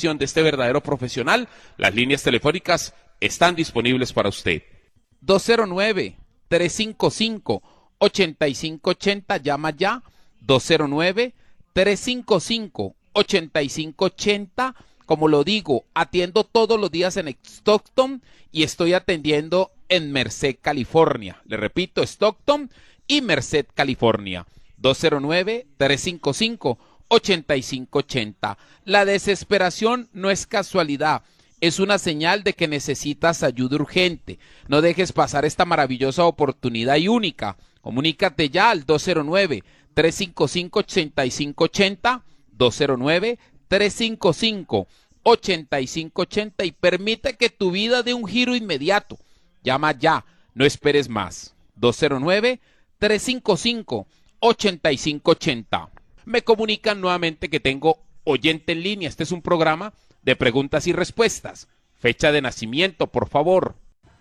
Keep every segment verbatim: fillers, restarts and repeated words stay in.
atención de este verdadero profesional, las líneas telefónicas están disponibles para usted. dos cero nueve, tres cinco cinco, ocho cinco ocho cero, llama ya, dos cero nueve, tres cinco cinco, ocho cinco ocho cero. Como lo digo, atiendo todos los días en Stockton y estoy atendiendo en Merced, California. Le repito, Stockton y Merced, California. dos cero nueve, tres cinco cinco, ocho cinco ocho cero. La desesperación no es casualidad, es una señal de que necesitas ayuda urgente. No dejes pasar esta maravillosa oportunidad y única. Comunícate ya al dos cero nueve, tres cinco cinco, ocho cinco ocho cero, dos cero nueve, tres cinco cinco, ocho cinco ocho cero y permite que tu vida dé un giro inmediato. Llama ya, no esperes más. dos cero nueve, tres cinco cinco, ocho cinco ocho cero. Me comunican nuevamente que tengo oyente en línea. Este es un programa de preguntas y respuestas. Fecha de nacimiento, por favor.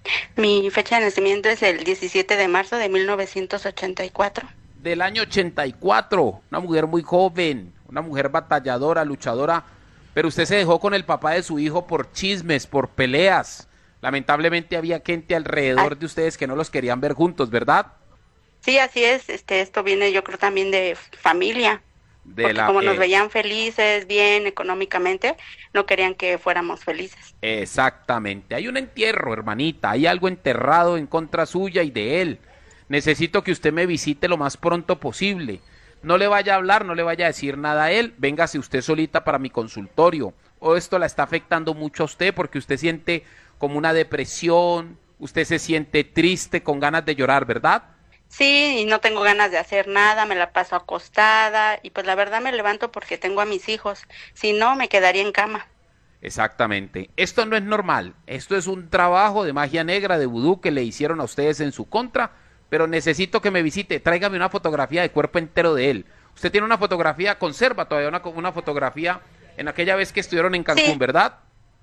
Mi fecha de nacimiento es el diecisiete de marzo de mil novecientos ochenta y cuatro. Del año ochenta y cuatro, una mujer muy joven, una mujer batalladora, luchadora, pero usted se dejó con el papá de su hijo por chismes, por peleas. Lamentablemente había gente alrededor de ustedes que no los querían ver juntos, ¿verdad? Sí, así es. Este, esto viene, yo creo, también de familia. De porque la, como nos eh, veían felices, bien económicamente, no querían que fuéramos felices. Exactamente. Hay un entierro, hermanita. Hay algo enterrado en contra suya y de él. Necesito que usted me visite lo más pronto posible. No le vaya a hablar, no le vaya a decir nada a él. Véngase usted solita para mi consultorio. O esto la está afectando mucho a usted porque usted siente como una depresión. Usted se siente triste, con ganas de llorar, ¿verdad? Sí, y no tengo ganas de hacer nada, me la paso acostada y pues la verdad me levanto porque tengo a mis hijos, si no me quedaría en cama. Exactamente. Esto no es normal, esto es un trabajo de magia negra, de vudú que le hicieron a ustedes en su contra, pero necesito que me visite, tráigame una fotografía de cuerpo entero de él. Usted tiene una fotografía, conserva todavía una, una fotografía en aquella vez que estuvieron en Cancún, Sí. ¿verdad?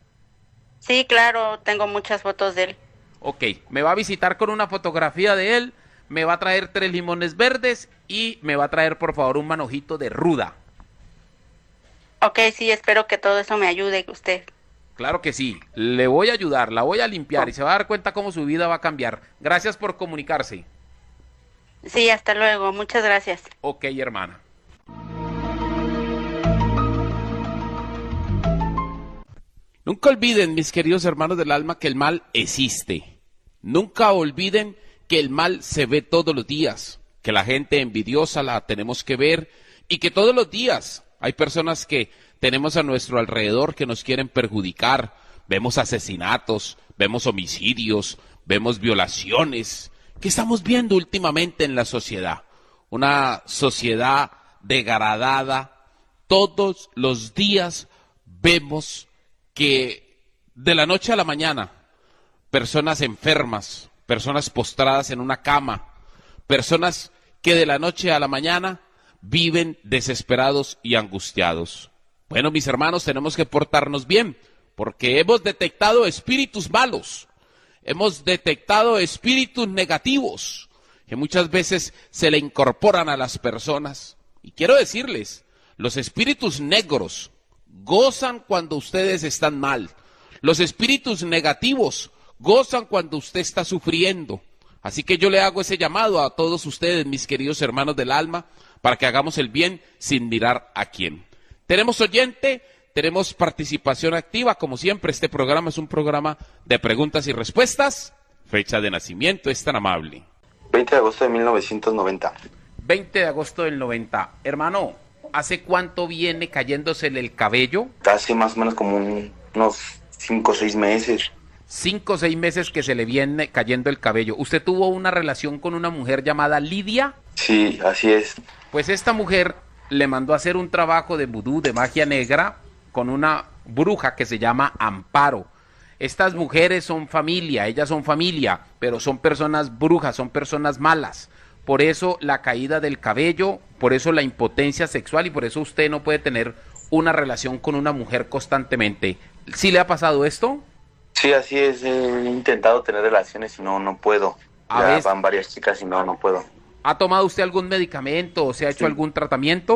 Sí, claro, tengo muchas fotos de él. Ok, me va a visitar con una fotografía de él, me va a traer tres limones verdes y me va a traer, por favor, un manojito de ruda. Ok, sí, espero que todo eso me ayude usted. Claro que sí, le voy a ayudar, la voy a limpiar Oh. y se va a dar cuenta cómo su vida va a cambiar. Gracias por comunicarse. Sí, hasta luego, muchas gracias. Ok, hermana. Nunca olviden, mis queridos hermanos del alma, que el mal existe. Nunca olviden que el mal se ve todos los días, que la gente envidiosa la tenemos que ver y que todos los días hay personas que tenemos a nuestro alrededor que nos quieren perjudicar. Vemos asesinatos, vemos homicidios, vemos violaciones. ¿Qué estamos viendo últimamente en la sociedad? Una sociedad degradada. Todos los días vemos que de la noche a la mañana personas enfermas, personas postradas en una cama, personas que de la noche a la mañana viven desesperados y angustiados. Bueno, mis hermanos, tenemos que portarnos bien, porque hemos detectado espíritus malos, hemos detectado espíritus negativos, que muchas veces se le incorporan a las personas. Y quiero decirles, los espíritus negros gozan cuando ustedes están mal, los espíritus negativos gozan cuando usted está sufriendo. Así que yo le hago ese llamado a todos ustedes, mis queridos hermanos del alma, para que hagamos el bien sin mirar a quién. Tenemos oyente, tenemos participación activa. Como siempre, este programa es un programa de preguntas y respuestas. Fecha de nacimiento, es tan amable. veinte de agosto de mil novecientos noventa. veinte de agosto del noventa. Hermano, ¿hace cuánto viene cayéndosele el cabello? Hace más o menos como un, unos cinco o seis meses. Cinco o seis meses que se le viene cayendo el cabello. ¿Usted tuvo una relación con una mujer llamada Lidia? Sí, así es. Pues esta mujer le mandó a hacer un trabajo de vudú, de magia negra, con una bruja que se llama Amparo. Estas mujeres son familia, ellas son familia, pero son personas brujas, son personas malas. Por eso la caída del cabello, por eso la impotencia sexual y por eso usted no puede tener una relación con una mujer constantemente. ¿Sí le ha pasado esto? Sí, así es. He intentado tener relaciones y no, no puedo. A Ya veces- van varias chicas y no, no puedo. ¿Ha tomado usted algún medicamento o se ha hecho Sí. algún tratamiento?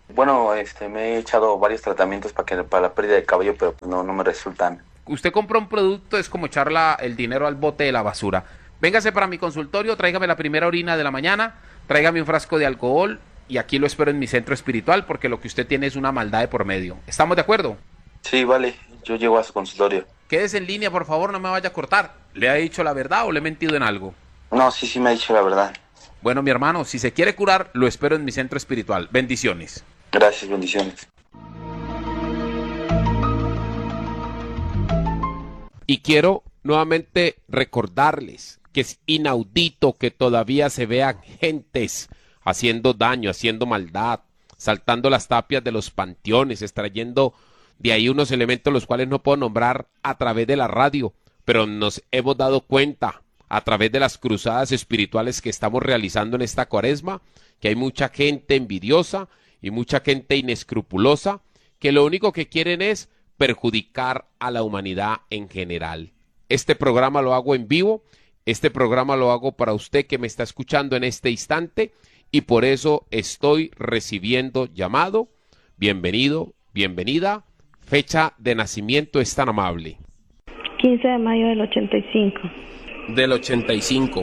Bueno, este, me he echado varios tratamientos para que para la pérdida de cabello, pero pues no, no me resultan. Usted compra un producto, es como echar la- el dinero al bote de la basura. Véngase para mi consultorio, tráigame la primera orina de la mañana, tráigame un frasco de alcohol y aquí lo espero en mi centro espiritual porque lo que usted tiene es una maldad de por medio. ¿Estamos de acuerdo? Sí, vale, yo llego a su consultorio. Quédese en línea, por favor, no me vaya a cortar. ¿Le ha dicho la verdad o le he mentido en algo? No, sí, sí me ha dicho la verdad. Bueno, mi hermano, si se quiere curar, lo espero en mi centro espiritual. Bendiciones. Gracias, bendiciones. Y quiero nuevamente recordarles que es inaudito que todavía se vean gentes haciendo daño, haciendo maldad, saltando las tapias de los panteones, extrayendo de ahí unos elementos los cuales no puedo nombrar a través de la radio, pero nos hemos dado cuenta a través de las cruzadas espirituales que estamos realizando en esta cuaresma, que hay mucha gente envidiosa y mucha gente inescrupulosa, que lo único que quieren es perjudicar a la humanidad en general. Este programa lo hago en vivo, este programa lo hago para usted que me está escuchando en este instante y por eso estoy recibiendo llamado. Bienvenido, bienvenida. Fecha de nacimiento es tan amable. quince de mayo del ochenta y cinco. Del ochenta y cinco.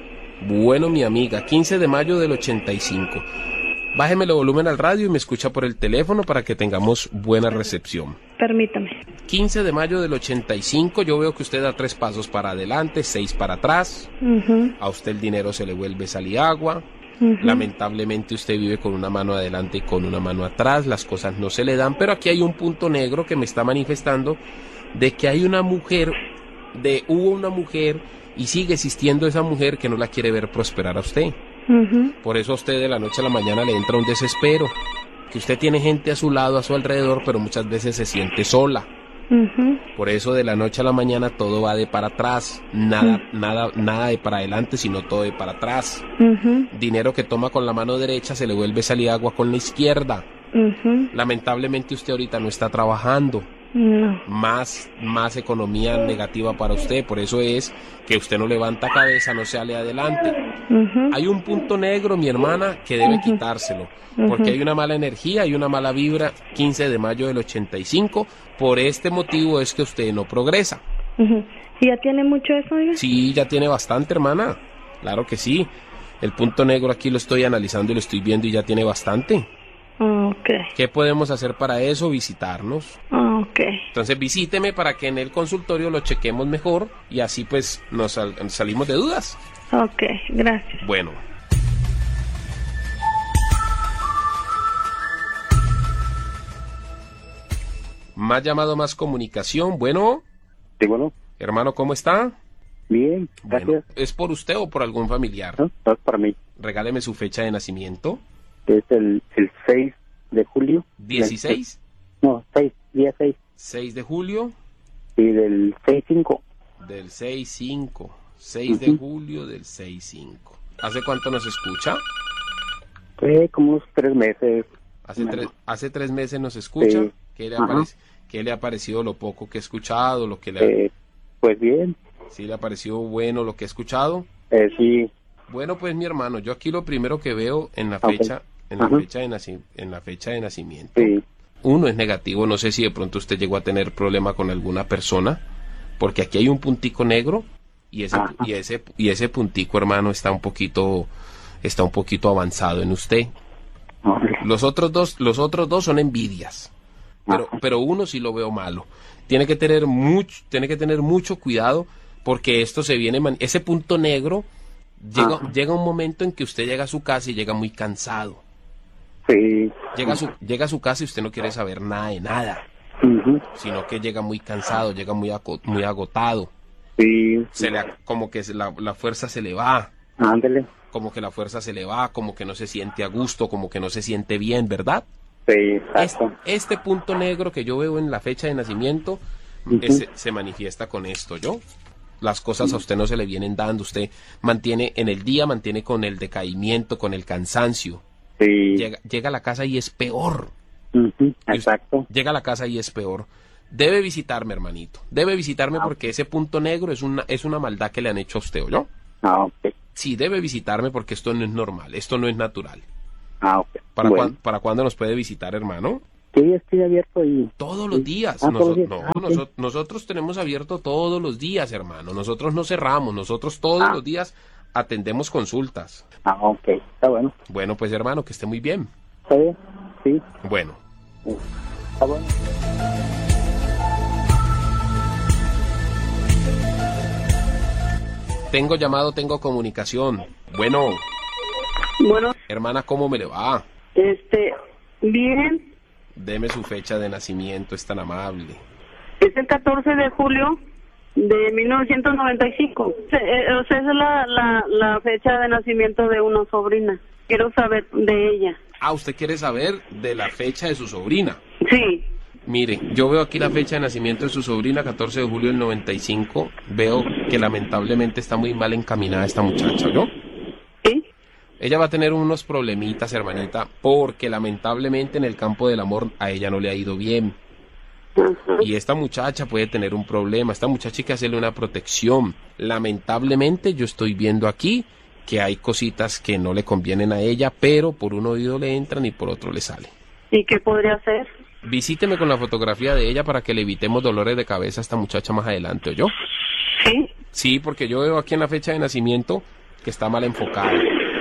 Bueno, mi amiga, quince de mayo del ochenta y cinco. Bájeme el volumen al radio y me escucha por el teléfono para que tengamos buena recepción. Permítame. quince de mayo del ochenta y cinco, yo veo que usted da tres pasos para adelante, seis para atrás. Uh-huh. A usted el dinero se le vuelve saliagua. Uh-huh. Lamentablemente usted vive con una mano adelante y con una mano atrás, las cosas no se le dan, pero aquí hay un punto negro que me está manifestando de que hay una mujer, de hubo una mujer y sigue existiendo esa mujer que no la quiere ver prosperar a usted. Uh-huh. Por eso a usted de la noche a la mañana le entra un desespero, que usted tiene gente a su lado, a su alrededor, pero muchas veces se siente sola. Uh-huh. Por eso de la noche a la mañana todo va de para atrás, nada, nada, nada de para adelante, sino todo de para atrás. Uh-huh. Dinero que toma con la mano derecha se le vuelve salir agua con la izquierda. Uh-huh. Lamentablemente usted ahorita no está trabajando. No. Más, más economía negativa para usted, por eso es que usted no levanta cabeza, no sale adelante. Uh-huh. Hay un punto negro, mi hermana, que debe quitárselo, porque hay una mala energía, hay una mala vibra. Quince de mayo del ochenta y cinco, por este motivo es que usted no progresa. Uh-huh. ¿Y ya tiene mucho eso, oiga? Sí, ya tiene bastante, hermana, claro que sí. El punto negro aquí lo estoy analizando y lo estoy viendo y ya tiene bastante. Ok. ¿Qué podemos hacer para eso? Visitarnos. Ok. Entonces visíteme para que en el consultorio lo chequemos mejor y así pues nos sal- salimos de dudas. Ok, gracias. Bueno. Más llamado, más comunicación. Bueno, Sí, bueno, hermano, ¿cómo está? bien, Bueno, gracias. ¿es por usted o por algún familiar? ¿No? No es para mí. Regáleme su fecha de nacimiento. Es el, el seis de julio. dieciséis, No, seis, día seis. seis de julio Y del seis cinco. del seis cinco. seis de julio del seis cinco. ¿Hace cuánto nos escucha? Fue como unos tres meses. Hace, Bueno. tres, hace tres meses nos escucha. Sí. ¿Qué le, ha Ajá. parec- qué le ha parecido lo poco que he escuchado? Lo que le ha- Eh, pues bien, ¿Sí le ha parecido bueno lo que he escuchado? eh, sí. Bueno, pues mi hermano, yo aquí lo primero que veo en la Ok. fecha, en la Ajá. fecha de naci- en la fecha de nacimiento, Sí. uno es negativo. No sé si de pronto usted llegó a tener problema con alguna persona, porque aquí hay un puntico negro y ese Ajá. y ese y ese puntico, hermano, está un poquito está un poquito avanzado en usted. Órale. Los otros dos, los otros dos son envidias, pero, Ajá. pero uno sí lo veo malo. Tiene que tener mucho, tiene que tener mucho cuidado porque esto se viene, man- ese punto negro llega, Ajá. llega un momento en que usted llega a su casa y llega muy cansado. Sí. Llega a su, llega a su casa y usted no quiere saber nada de nada, Ujú. sino que llega muy cansado, llega muy, aco- muy agotado. Sí. Se le, a- como que se la, la fuerza se le va, Ándale. como que la fuerza se le va, como que no se siente a gusto, como que no se siente bien, ¿verdad? Sí, Este, exacto. este punto negro que yo veo en la fecha de nacimiento Ujú. ese- se manifiesta con esto, ¿yo? Las cosas a usted no se le vienen dando, usted mantiene en el día, mantiene con el decaimiento, con el cansancio. Sí. Llega, llega a la casa y es peor. Ujú. Y us- Exacto. Llega a la casa y es peor. Debe visitarme, hermanito. Debe visitarme porque ese punto negro es una, es una maldad que le han hecho a usted, ¿o no? Ah, ok. Sí, debe visitarme porque esto no es normal, esto no es natural. Ah, ok. ¿Para, Bueno. cuán- ¿Para cuándo nos puede visitar, hermano? Sí, estoy abierto y... Todos los días. Ah, Noso- todos los días. no, Ah, ok. noso- nosotros tenemos abierto todos los días, hermano. Nosotros no cerramos. Nosotros todos Ah. los días atendemos consultas. Ah, ok. Está bueno. Bueno, pues hermano, que esté muy bien. ¿Está bien? Sí. Bueno. Está bueno. Tengo llamado, tengo comunicación. Bueno, Bueno, hermana, ¿cómo me le va? este, bien, Deme su fecha de nacimiento, es tan amable. es el catorce de julio de mil novecientos noventa y cinco. Se- eh, O sea, esa es la, la, la fecha de nacimiento de una sobrina. Quiero saber de ella. Ah, ¿usted quiere saber de la fecha de su sobrina? Sí, Mire, yo veo aquí la fecha de nacimiento de su sobrina, catorce de julio del noventa y cinco. Veo que lamentablemente está muy mal encaminada esta muchacha, ¿no? sí, Ella va a tener unos problemitas, hermanita, porque lamentablemente en el campo del amor a ella no le ha ido bien. ajá. Y esta muchacha puede tener un problema. Esta muchacha hay que hacerle una protección. Lamentablemente yo estoy viendo aquí que hay cositas que no le convienen a ella, pero por un oído le entran y por otro le sale. ¿Y qué podría hacer? Visíteme con la fotografía de ella para que le evitemos dolores de cabeza a esta muchacha más adelante, ¿oyó? Sí, Sí, porque yo veo aquí en la fecha de nacimiento que está mal enfocada.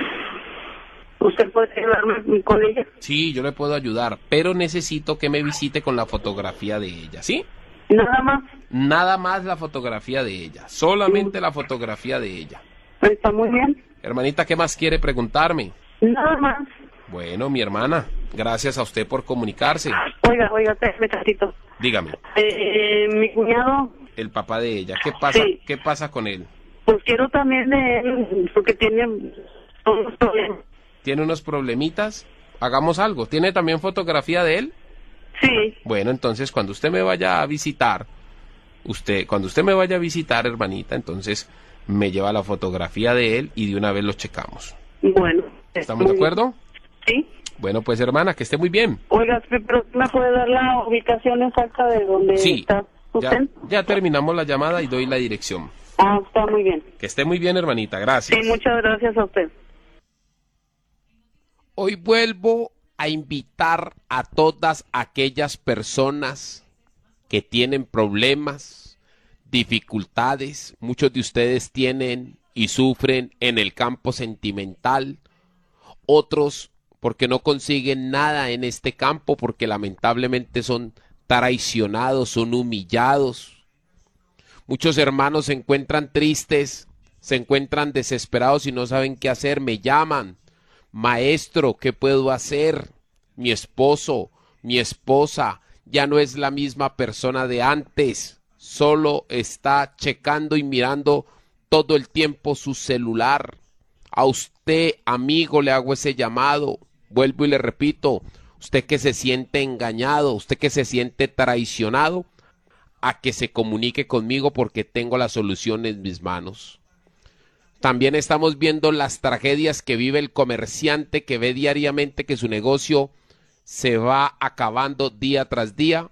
¿usted puede ayudarme con ella? Sí, yo le puedo ayudar, pero necesito que me visite con la fotografía de ella, ¿sí? Nada más, Nada más la fotografía de ella, solamente la fotografía de ella. está muy bien. Hermanita, ¿qué más quiere preguntarme? Nada más. Bueno, mi hermana, gracias a usted por comunicarse. Oiga, oiga, espérame tantito. Dígame, Eh, mi cuñado, el papá de ella, ¿qué pasa? Sí. ¿Qué pasa con él? pues quiero también de él, porque tiene unos problemas. ¿Tiene unos problemitas? Hagamos algo. ¿Tiene también fotografía de él? Sí, Bueno, entonces cuando usted me vaya a visitar, usted, cuando usted me vaya a visitar, hermanita, entonces me lleva la fotografía de él y de una vez lo checamos. bueno. ¿Estamos de muy bien. acuerdo? Sí. Bueno, pues hermana, que esté muy bien. Oiga, pero ¿me puede dar la ubicación exacta de donde Sí, está ya, usted? ya terminamos la llamada y doy la dirección. Ah, está muy bien. Que esté muy bien, hermanita, gracias. Sí, muchas gracias a usted. Hoy vuelvo a invitar a todas aquellas personas que tienen problemas, dificultades. Muchos de ustedes tienen y sufren en el campo sentimental. Otros porque no consiguen nada en este campo, porque lamentablemente son traicionados, son humillados. Muchos hermanos se encuentran tristes, se encuentran desesperados y no saben qué hacer. Me llaman. Maestro, ¿qué puedo hacer? Mi esposo, mi esposa, ya no es la misma persona de antes. Solo está checando y mirando todo el tiempo su celular. A usted, amigo, le hago ese llamado. Vuelvo y le repito, usted que se siente engañado, usted que se siente traicionado, a que se comunique conmigo porque tengo la solución en mis manos. También estamos viendo las tragedias que vive el comerciante que ve diariamente que su negocio se va acabando día tras día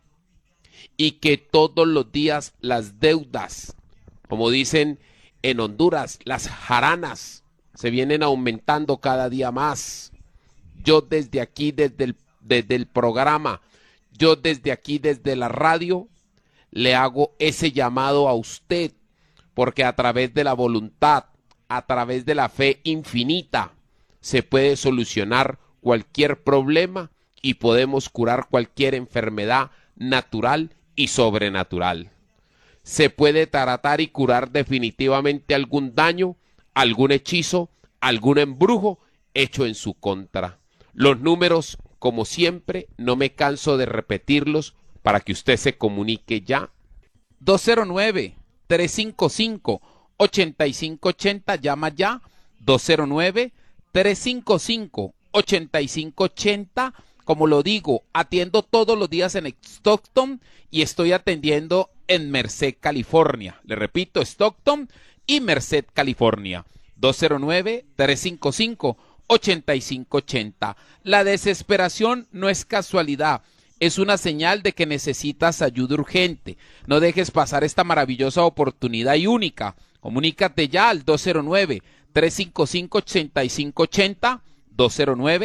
y que todos los días las deudas, como dicen en Honduras, las jaranas, se vienen aumentando cada día más. Yo desde aquí, desde el, desde el programa, yo desde aquí, desde la radio, le hago ese llamado a usted, porque a través de la voluntad, a través de la fe infinita, se puede solucionar cualquier problema y podemos curar cualquier enfermedad natural y sobrenatural. Se puede tratar y curar definitivamente algún daño, algún hechizo, algún embrujo hecho en su contra. Los números, como siempre, no me canso de repetirlos para que usted se comunique ya. dos cero nueve, tres cinco cinco, ocho cinco ocho cero, llama ya, dos cero nueve, tres cinco cinco, ocho cinco ocho cero. Como lo digo, atiendo todos los días en Stockton y estoy atendiendo en Merced, California. Le repito, Stockton y Merced, California. dos cero nueve, tres cinco cinco, ocho cinco ocho cero. La desesperación no es casualidad. Es una señal de que necesitas ayuda urgente. No dejes pasar esta maravillosa oportunidad y única. Comunícate ya al dos cero nueve, tres cinco cinco, ocho cinco ocho cero, dos cero nueve,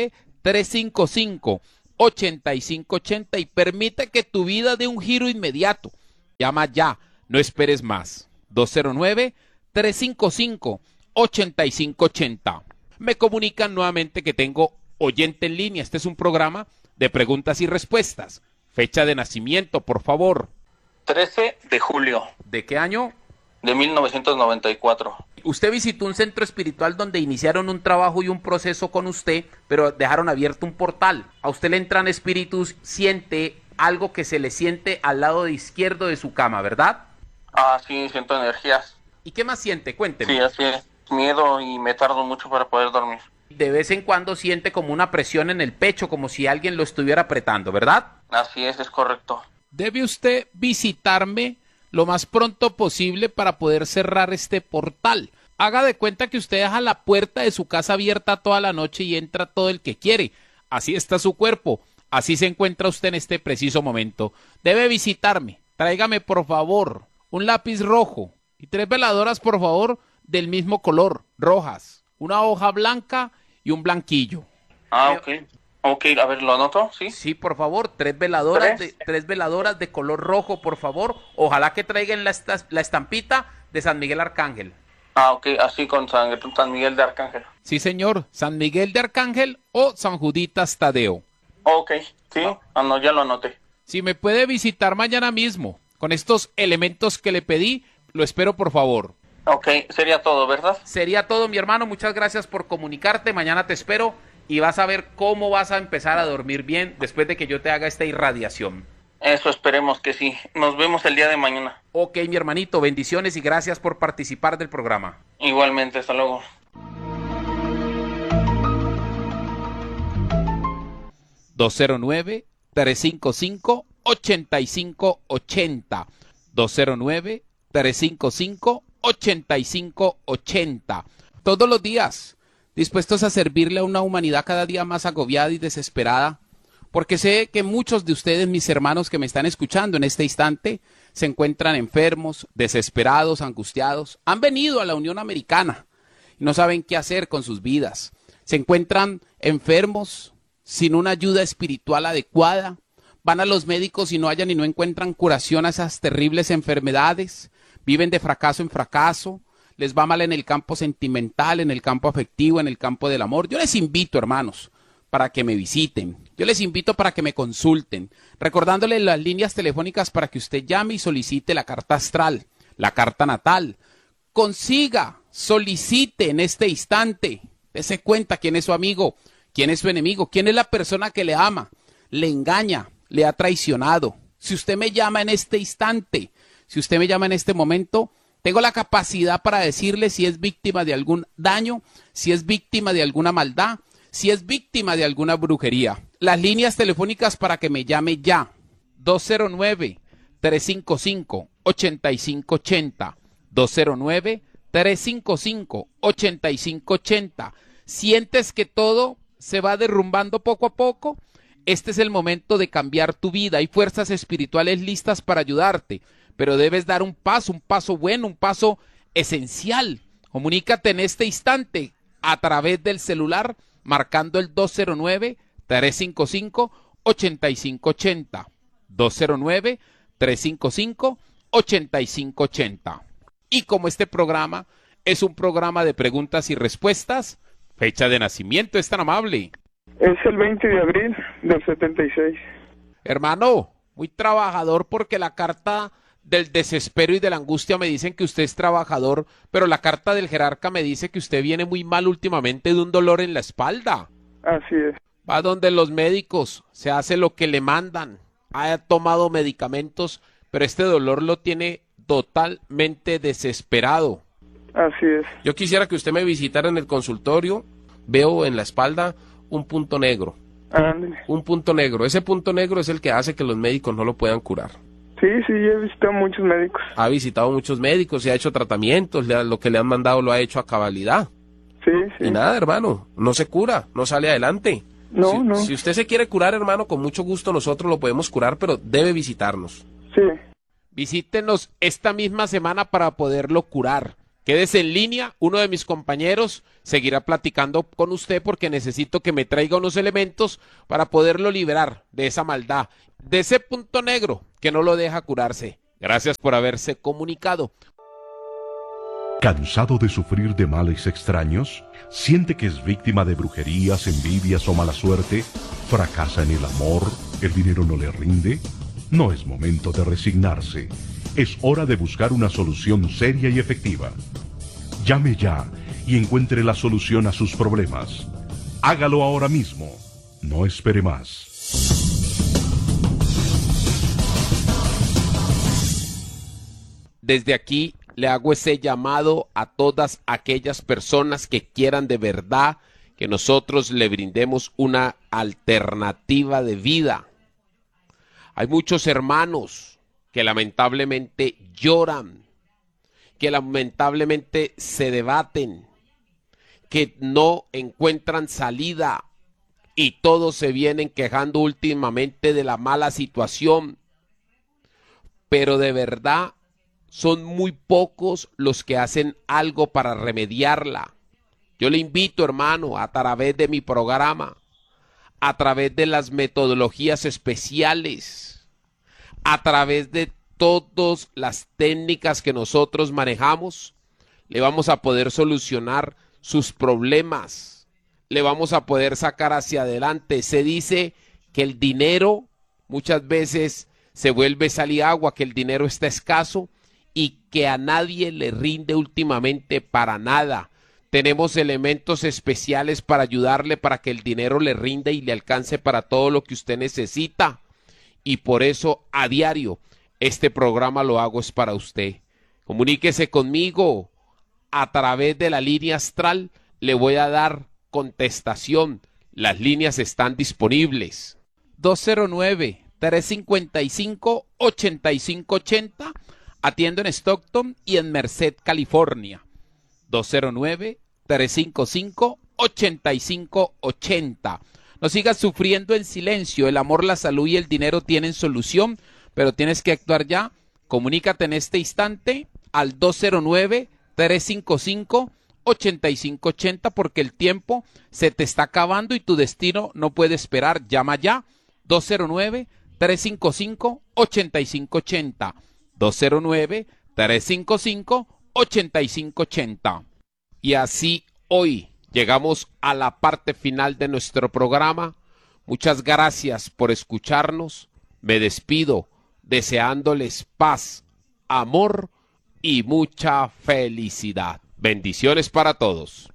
tres cinco cinco, ocho cinco ocho cero y permite que tu vida dé un giro inmediato. Llama ya, no esperes más. dos cero nueve, tres cinco cinco, ocho cinco ocho cero. Me comunican nuevamente que tengo oyente en línea. Este es un programa de preguntas y respuestas. Fecha de nacimiento, por favor. trece de julio ¿De qué año? de mil novecientos noventa y cuatro. Usted visitó un centro espiritual donde iniciaron un trabajo y un proceso con usted, pero dejaron abierto un portal. A usted le entran espíritus, siente algo que se le siente al lado izquierdo de su cama, ¿verdad? Ah, sí, siento energías. ¿Y qué más siente? Cuénteme. Sí, así es. Miedo y me tardo mucho para poder dormir. De vez en cuando siente como una presión en el pecho, como si alguien lo estuviera apretando, ¿verdad? Así es, es correcto. Debe usted visitarme lo más pronto posible para poder cerrar este portal. Haga de cuenta que usted deja la puerta de su casa abierta toda la noche y entra todo el que quiere. Así está su cuerpo. Así se encuentra usted en este preciso momento. Debe visitarme. Tráigame, por favor, un lápiz rojo y tres veladoras, por favor, del mismo color, rojas. Una hoja blanca y un blanquillo. Ah, ok. Ok, a ver, ¿lo anoto? Sí. Sí, por favor, tres veladoras, ¿Tres? De, tres veladoras de color rojo, por favor. Ojalá que traigan la, esta- la estampita de San Miguel Arcángel. Ah, ok, así con San, San Miguel de Arcángel. Sí, señor, San Miguel de Arcángel o San Juditas Tadeo. Ok, sí, ah, no, ya lo anoté. Si me puede visitar mañana mismo con estos elementos que le pedí, lo espero, por favor. Ok, sería todo, ¿verdad? Sería todo, mi hermano. Muchas gracias por comunicarte. Mañana te espero y vas a ver cómo vas a empezar a dormir bien después de que yo te haga esta irradiación. Eso esperemos que sí. Nos vemos el día de mañana. Ok, mi hermanito, bendiciones y gracias por participar del programa. Igualmente, hasta luego. dos cero nueve, tres cinco cinco, ocho cinco ocho cero. dos cero nueve, tres cinco cinco, ocho cinco ocho cero. Todos los días, dispuestos a servirle a una humanidad cada día más agobiada y desesperada, porque sé que muchos de ustedes, mis hermanos que me están escuchando en este instante, se encuentran enfermos, desesperados, angustiados. Han venido a la Unión Americana y no saben qué hacer con sus vidas. Se encuentran enfermos, sin una ayuda espiritual adecuada. Van a los médicos y no hallan y no encuentran curación a esas terribles enfermedades. Viven de fracaso en fracaso. Les va mal en el campo sentimental, en el campo afectivo, en el campo del amor. Yo les invito, hermanos, para que me visiten. Yo les invito para que me consulten, recordándoles las líneas telefónicas para que usted llame y solicite la carta astral, la carta natal. Consiga, solicite en este instante. Dese cuenta quién es su amigo, quién es su enemigo, quién es la persona que le ama, le engaña, le ha traicionado. Si usted me llama en este instante, si usted me llama en este momento, tengo la capacidad para decirle si es víctima de algún daño, si es víctima de alguna maldad, si es víctima de alguna brujería. Las líneas telefónicas para que me llame ya. dos cero nueve, tres cinco cinco, ocho cinco ocho cero. dos cero nueve, tres cinco cinco, ocho cinco ocho cero. ¿Sientes que todo se va derrumbando poco a poco? Este es el momento de cambiar tu vida. Hay fuerzas espirituales listas para ayudarte, pero debes dar un paso, un paso bueno, un paso esencial. Comunícate en este instante a través del celular marcando el dos cero nueve, tres cinco cinco, ocho cinco ocho cero. dos cero nueve, tres cinco cinco, ocho cinco ocho cero. Y como este programa es un programa de preguntas y respuestas, fecha de nacimiento, es tan amable. Es el veinte de abril del setenta y seis. Hermano, muy trabajador porque la carta del desespero y de la angustia me dicen que usted es trabajador, pero la carta del jerarca me dice que usted viene muy mal últimamente de un dolor en la espalda. Así es. Va donde los médicos, se hace lo que le mandan, ha tomado medicamentos, pero este dolor lo tiene totalmente desesperado. Así es. Yo quisiera que usted me visitara en el consultorio. Veo en la espalda un punto negro. Ándale. Un punto negro. Ese punto negro es el que hace que los médicos no lo puedan curar. Sí, sí, yo he visitado muchos médicos. Ha visitado muchos médicos y ha hecho tratamientos. Le ha- lo que le han mandado lo ha hecho a cabalidad. Sí, sí. Y nada, hermano, no se cura, no sale adelante. No, si, no. Si usted se quiere curar, hermano, con mucho gusto nosotros lo podemos curar, pero debe visitarnos. Sí. Visítenos esta misma semana para poderlo curar. Quédese en línea, uno de mis compañeros seguirá platicando con usted porque necesito que me traiga unos elementos para poderlo liberar de esa maldad, de ese punto negro que no lo deja curarse. Gracias por haberse comunicado. ¿Cansado de sufrir de males extraños? ¿Siente que es víctima de brujerías, envidias o mala suerte? ¿Fracasa en el amor? ¿El dinero no le rinde? No es momento de resignarse. Es hora de buscar una solución seria y efectiva. Llame ya y encuentre la solución a sus problemas. Hágalo ahora mismo. No espere más. Desde aquí le hago ese llamado a todas aquellas personas que quieran de verdad que nosotros le brindemos una alternativa de vida. Hay muchos hermanos que lamentablemente lloran, que lamentablemente se debaten, que no encuentran salida y todos se vienen quejando últimamente de la mala situación. Pero de verdad son muy pocos los que hacen algo para remediarla. Yo le invito, hermano, a través de mi programa, a través de las metodologías especiales, a través de todas las técnicas que nosotros manejamos, le vamos a poder solucionar sus problemas, le vamos a poder sacar hacia adelante. Se dice que el dinero muchas veces se vuelve sal y agua, que el dinero está escaso y que a nadie le rinde últimamente para nada. Tenemos elementos especiales para ayudarle para que el dinero le rinda y le alcance para todo lo que usted necesita. Y por eso a diario este programa lo hago es para usted. Comuníquese conmigo a través de la línea astral. Le voy a dar contestación. Las líneas están disponibles. dos cero nueve, tres cinco cinco, ocho cinco ocho cero. Atiendo en Stockton y en Merced, California. dos cero nueve, tres cinco cinco, ocho cinco ocho cero. No sigas sufriendo en silencio. El amor, la salud y el dinero tienen solución, pero tienes que actuar ya. Comunícate en este instante al dos cero nueve, tres cinco cinco, ocho cinco ocho cero porque el tiempo se te está acabando y tu destino no puede esperar. Llama ya. dos cero nueve, tres cinco cinco, ocho cinco ocho cero. dos cero nueve, tres cinco cinco, ocho cinco ocho cero. Y así hoy llegamos a la parte final de nuestro programa. Muchas gracias por escucharnos. Me despido deseándoles paz, amor y mucha felicidad. Bendiciones para todos.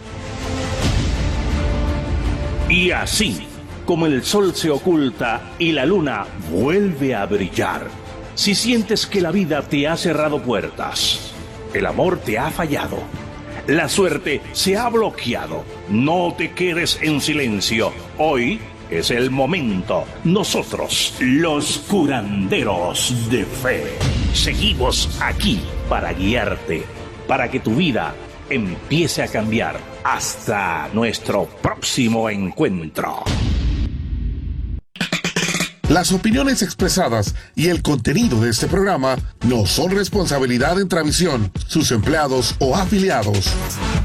Y así, como el sol se oculta y la luna vuelve a brillar, si sientes que la vida te ha cerrado puertas, el amor te ha fallado, la suerte se ha bloqueado, no te quedes en silencio. Hoy es el momento. Nosotros, los curanderos de fe, seguimos aquí para guiarte, para que tu vida empiece a cambiar. Hasta nuestro próximo encuentro. Las opiniones expresadas y el contenido de este programa no son responsabilidad de Intravisión, sus empleados o afiliados.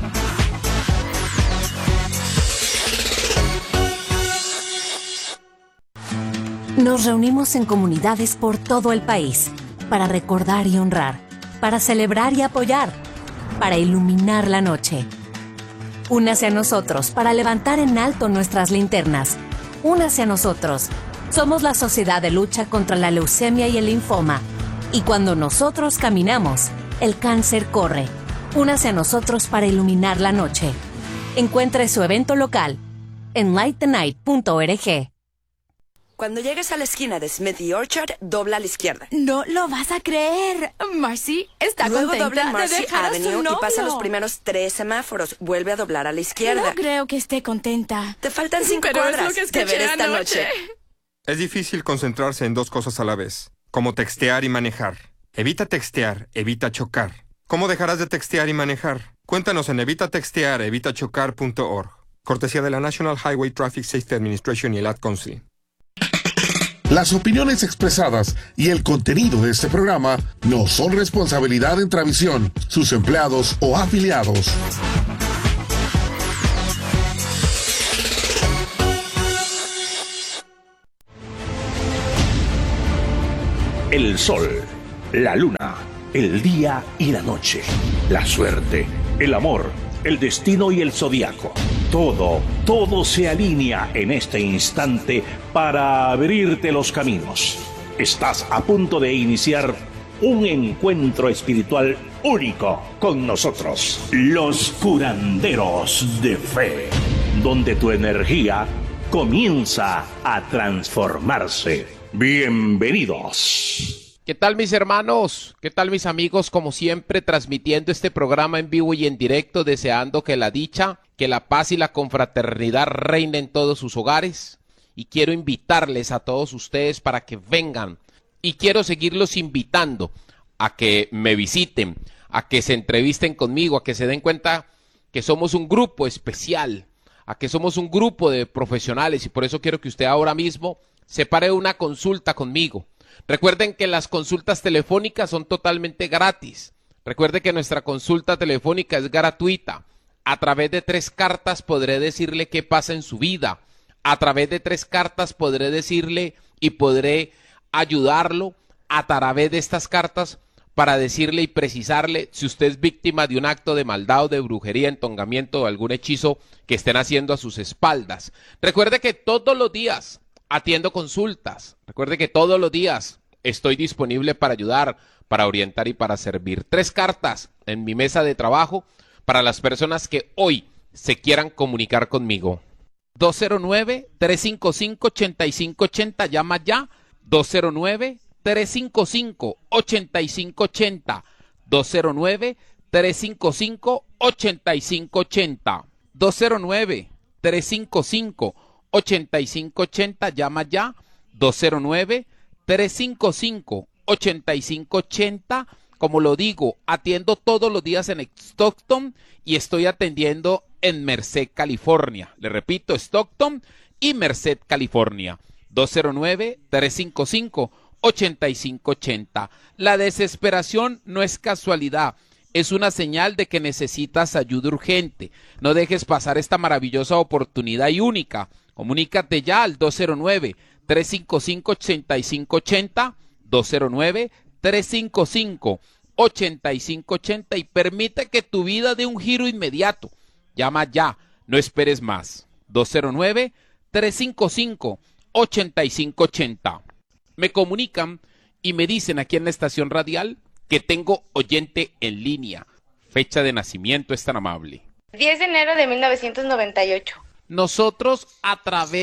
Nos reunimos en comunidades por todo el país para recordar y honrar, para celebrar y apoyar, para iluminar la noche. Únase a nosotros para levantar en alto nuestras linternas. Únase a nosotros. Somos la Sociedad de Lucha contra la Leucemia y el Linfoma. Y cuando nosotros caminamos, el cáncer corre. Únase a nosotros para iluminar la noche. Encuentre su evento local en light the night punto org. Cuando llegues a la esquina de Smith y Orchard, dobla a la izquierda. No lo vas a creer. Marcy está Luego contenta dobla en Marcy de dejar a su Avenue y pasa novio. los primeros tres semáforos. Vuelve a doblar a la izquierda. No creo que esté contenta. Te faltan cinco Pero cuadras. es lo que Te escuché veré esta anoche. noche. Es difícil concentrarse en dos cosas a la vez, como textear y manejar. Evita textear, evita chocar. ¿Cómo dejarás de textear y manejar? Cuéntanos en evita textear, evita chocar punto org. Cortesía de la National Highway Traffic Safety Administration y el Ad Council. Las opiniones expresadas y el contenido de este programa no son responsabilidad de Intravisión, sus empleados o afiliados. El sol, la luna, el día y la noche, la suerte, el amor, el destino y el zodiaco. Todo, todo se alinea en este instante para abrirte los caminos. Estás a punto de iniciar un encuentro espiritual único con nosotros, los curanderos de fe, donde tu energía comienza a transformarse. Bienvenidos. ¿Qué tal mis hermanos? ¿Qué tal mis amigos? Como siempre, transmitiendo este programa en vivo y en directo, deseando que la dicha, que la paz y la confraternidad reinen en todos sus hogares. Y quiero invitarles a todos ustedes para que vengan. Y quiero seguirlos invitando a que me visiten, a que se entrevisten conmigo, a que se den cuenta que somos un grupo especial, a que somos un grupo de profesionales. Y por eso quiero que usted ahora mismo separe una consulta conmigo. Recuerden que las consultas telefónicas son totalmente gratis. Recuerde que nuestra consulta telefónica es gratuita. A través de tres cartas podré decirle qué pasa en su vida. A través de tres cartas podré decirle y podré ayudarlo a través de estas cartas para decirle y precisarle si usted es víctima de un acto de maldad o de brujería, entongamiento o algún hechizo que estén haciendo a sus espaldas. Recuerde que todos los días atiendo consultas. Recuerde que todos los días estoy disponible para ayudar, para orientar y para servir. Tres cartas en mi mesa de trabajo para las personas que hoy se quieran comunicar conmigo. dos cero nueve, tres cinco cinco, ocho cinco ocho cero, llama ya. dos cero nueve, tres cinco cinco, ocho cinco ocho cero. dos cero nueve, tres cinco cinco, ocho cinco ocho cero. dos cero nueve, tres cinco cinco, ocho cinco ocho cero, llama ya. dos cero nueve, tres cinco cinco, ocho cinco ocho cero. Como lo digo, atiendo todos los días en Stockton y estoy atendiendo en Merced, California. Le repito, Stockton y Merced, California. dos cero nueve, tres cinco cinco, ocho cinco ocho cero. La desesperación no es casualidad. Es una señal de que necesitas ayuda urgente. No dejes pasar esta maravillosa oportunidad y única. Comunícate ya al dos cero nueve, tres cinco cinco, ocho cinco ocho cero, dos cero nueve, tres cinco cinco, ocho cinco ocho cero y permite que tu vida dé un giro inmediato. Llama ya, no esperes más. dos cero nueve, tres cinco cinco, ocho cinco ocho cero. Me comunican y me dicen aquí en la estación radial que tengo oyente en línea. Fecha de nacimiento es tan amable. diez de enero de mil novecientos noventa y ocho. Nosotros a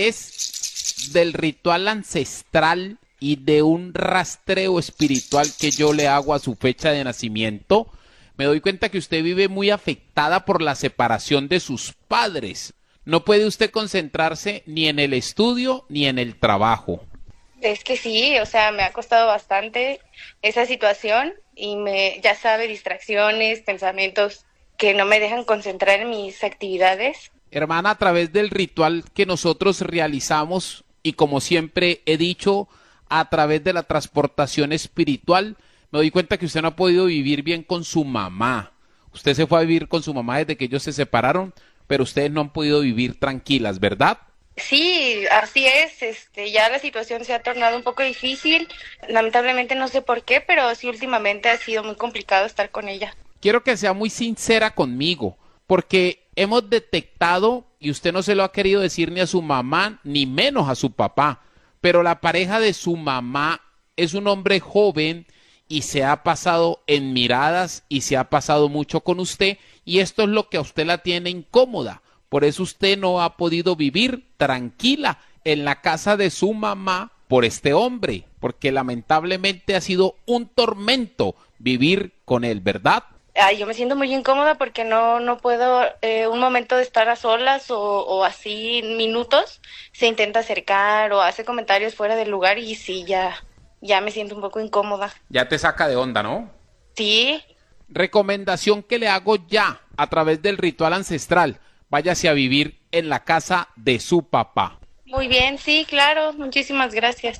través del ritual ancestral y de un rastreo espiritual que yo le hago a su fecha de nacimiento, me doy cuenta que usted vive muy afectada por la separación de sus padres. No puede usted concentrarse ni en el estudio ni en el trabajo. Es que sí, o sea, me ha costado bastante esa situación y me, ya sabe, distracciones, pensamientos que no me dejan concentrar en mis actividades. Hermana, a través del ritual que nosotros realizamos y como siempre he dicho, a través de la transportación espiritual, me doy cuenta que usted no ha podido vivir bien con su mamá. Usted se fue a vivir con su mamá desde que ellos se separaron, pero ustedes no han podido vivir tranquilas, ¿verdad? Sí, así es. Este, ya la situación se ha tornado un poco difícil. Lamentablemente no sé por qué, pero sí últimamente ha sido muy complicado estar con ella. Quiero que sea muy sincera conmigo, porque hemos detectado, y usted no se lo ha querido decir ni a su mamá, ni menos a su papá, pero la pareja de su mamá es un hombre joven y se ha pasado en miradas y se ha pasado mucho con usted, y esto es lo que a usted la tiene incómoda. Por eso usted no ha podido vivir tranquila en la casa de su mamá por este hombre, porque lamentablemente ha sido un tormento vivir con él, ¿verdad? Ay, yo me siento muy incómoda porque no, no puedo eh, un momento de estar a solas o, o así minutos, se intenta acercar o hace comentarios fuera del lugar y sí, ya, ya me siento un poco incómoda. Ya te saca de onda, ¿no? Sí. Recomendación que le hago ya a través del ritual ancestral. Váyase a vivir en la casa de su papá. Muy bien, sí, claro, muchísimas gracias.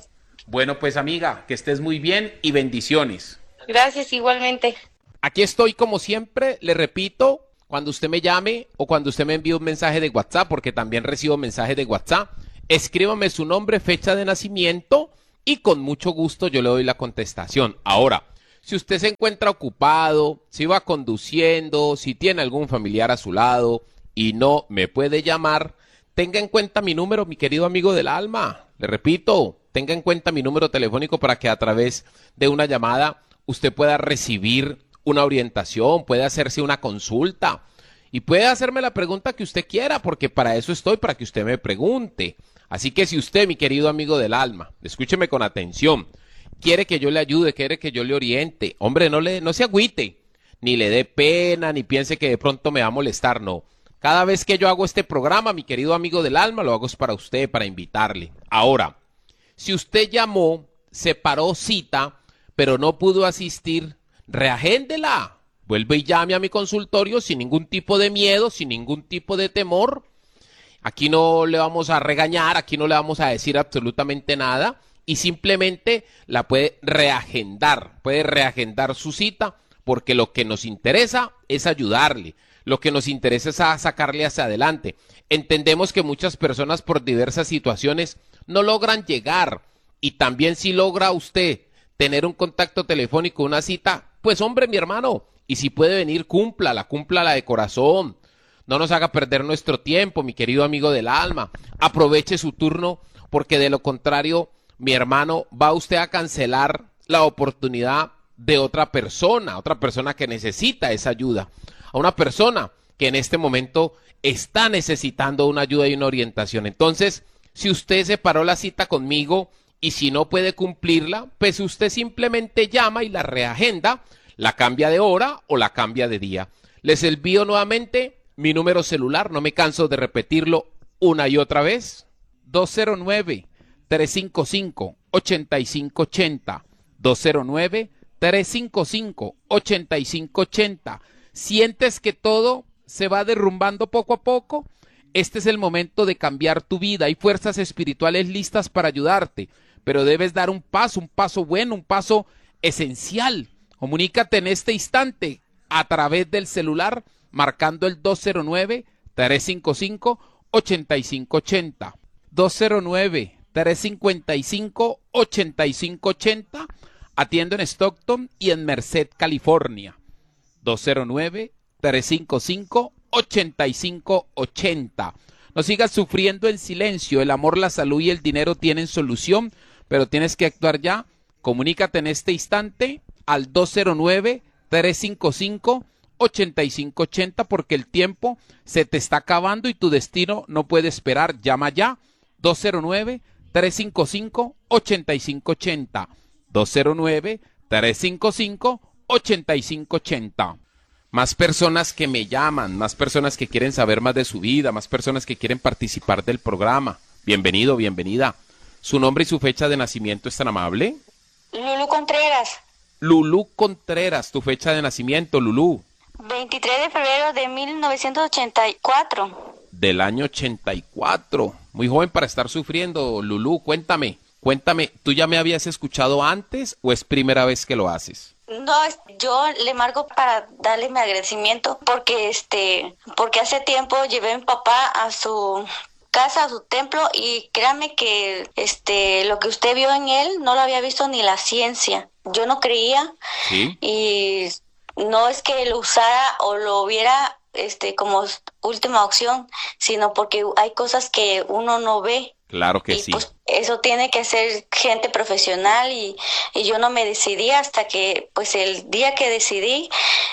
Bueno, pues amiga, que estés muy bien y bendiciones. Gracias, igualmente. Aquí estoy como siempre, le repito, cuando usted me llame o cuando usted me envíe un mensaje de WhatsApp, porque también recibo mensajes de WhatsApp, escríbame su nombre, fecha de nacimiento y con mucho gusto yo le doy la contestación. Ahora, si usted se encuentra ocupado, si va conduciendo, si tiene algún familiar a su lado y no me puede llamar, tenga en cuenta mi número, mi querido amigo del alma. Le repito, tenga en cuenta mi número telefónico para que a través de una llamada usted pueda recibir una orientación, puede hacerse una consulta y puede hacerme la pregunta que usted quiera, porque para eso estoy, para que usted me pregunte. Así que si usted, mi querido amigo del alma, escúcheme con atención, quiere que yo le ayude, quiere que yo le oriente, hombre, no, le, no se agüite, ni le dé pena, ni piense que de pronto me va a molestar, no. Cada vez que yo hago este programa, mi querido amigo del alma, lo hago es para usted, para invitarle. Ahora, si usted llamó, separó cita, pero no pudo asistir, reagéndela. Vuelve y llame a mi consultorio sin ningún tipo de miedo, sin ningún tipo de temor. Aquí no le vamos a regañar, aquí no le vamos a decir absolutamente nada y simplemente la puede reagendar, puede reagendar su cita porque lo que nos interesa es ayudarle, lo que nos interesa es a sacarle hacia adelante. Entendemos que muchas personas por diversas situaciones no logran llegar y también si logra usted tener un contacto telefónico, una cita, pues hombre, mi hermano, y si puede venir, cúmplala, cúmplala de corazón. No nos haga perder nuestro tiempo, mi querido amigo del alma. Aproveche su turno, porque de lo contrario, mi hermano, va usted a cancelar la oportunidad de otra persona, otra persona que necesita esa ayuda, a una persona que en este momento está necesitando una ayuda y una orientación. Entonces, si usted separó la cita conmigo y si no puede cumplirla, pues usted simplemente llama y la reagenda, la cambia de hora o la cambia de día. Les envío nuevamente mi número celular, no me canso de repetirlo una y otra vez, dos cero nueve, tres cinco cinco, ocho cinco ocho cero, dos cero nueve, tres cinco cinco, ocho cinco ocho cero. ¿Sientes que todo se va derrumbando poco a poco? Este es el momento de cambiar tu vida. Hay fuerzas espirituales listas para ayudarte, pero debes dar un paso, un paso bueno, un paso esencial. Comunícate en este instante a través del celular marcando el dos cero nueve, tres cinco cinco, ocho cinco ocho cero. dos cero nueve, tres cinco cinco, ocho cinco ocho cero. Atiendo en Stockton y en Merced, California. dos cero nueve, tres cinco cinco, ocho cinco ocho cero. No sigas sufriendo en silencio. El amor, la salud y el dinero tienen solución, pero tienes que actuar ya. Comunícate en este instante al dos cero nueve, tres cinco cinco, ocho cinco ocho cero porque el tiempo se te está acabando y tu destino no puede esperar. Llama ya. dos cero nueve, tres cinco cinco, ocho cinco ocho cero. dos cero nueve, tres cinco cinco, ocho cinco ocho cero. Más personas que me llaman, más personas que quieren saber más de su vida, más personas que quieren participar del programa. Bienvenido, bienvenida. ¿Su nombre y su fecha de nacimiento es tan amable? Lulú Contreras. Lulú Contreras, tu fecha de nacimiento, Lulú. veintitrés de febrero de mil novecientos ochenta y cuatro. Del año ochenta y cuatro. Muy joven para estar sufriendo, Lulú. Cuéntame, cuéntame, ¿tú ya me habías escuchado antes o es primera vez que lo haces? No, yo le marco para darle mi agradecimiento porque este, porque hace tiempo llevé a mi papá a su casa, a su templo y créame que este, lo que usted vio en él no lo había visto ni la ciencia. Yo no creía. ¿Sí? Y no es que lo usara o lo viera este como última opción, sino porque hay cosas que uno no ve. Claro que y sí. Pues eso tiene que ser gente profesional y, y yo no me decidí hasta que pues el día que decidí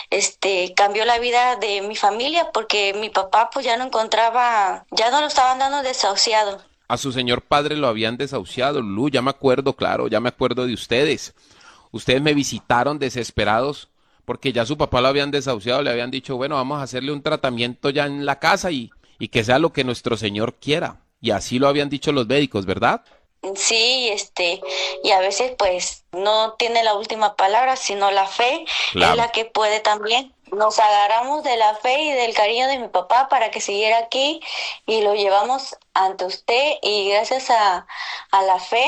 este cambió la vida de mi familia porque mi papá pues ya no encontraba, ya no lo estaban dando desahuciado. A su señor padre lo habían desahuciado, Lulú, ya me acuerdo, claro, ya me acuerdo de ustedes. Ustedes me visitaron desesperados porque ya su papá lo habían desahuciado, le habían dicho, bueno, vamos a hacerle un tratamiento ya en la casa y, y que sea lo que nuestro señor quiera. Y así lo habían dicho los médicos, ¿verdad? Sí, este, y a veces pues no tiene la última palabra, sino la fe, claro. Es la que puede también. Nos agarramos de la fe y del cariño de mi papá para que siguiera aquí y lo llevamos ante usted y gracias a, a la fe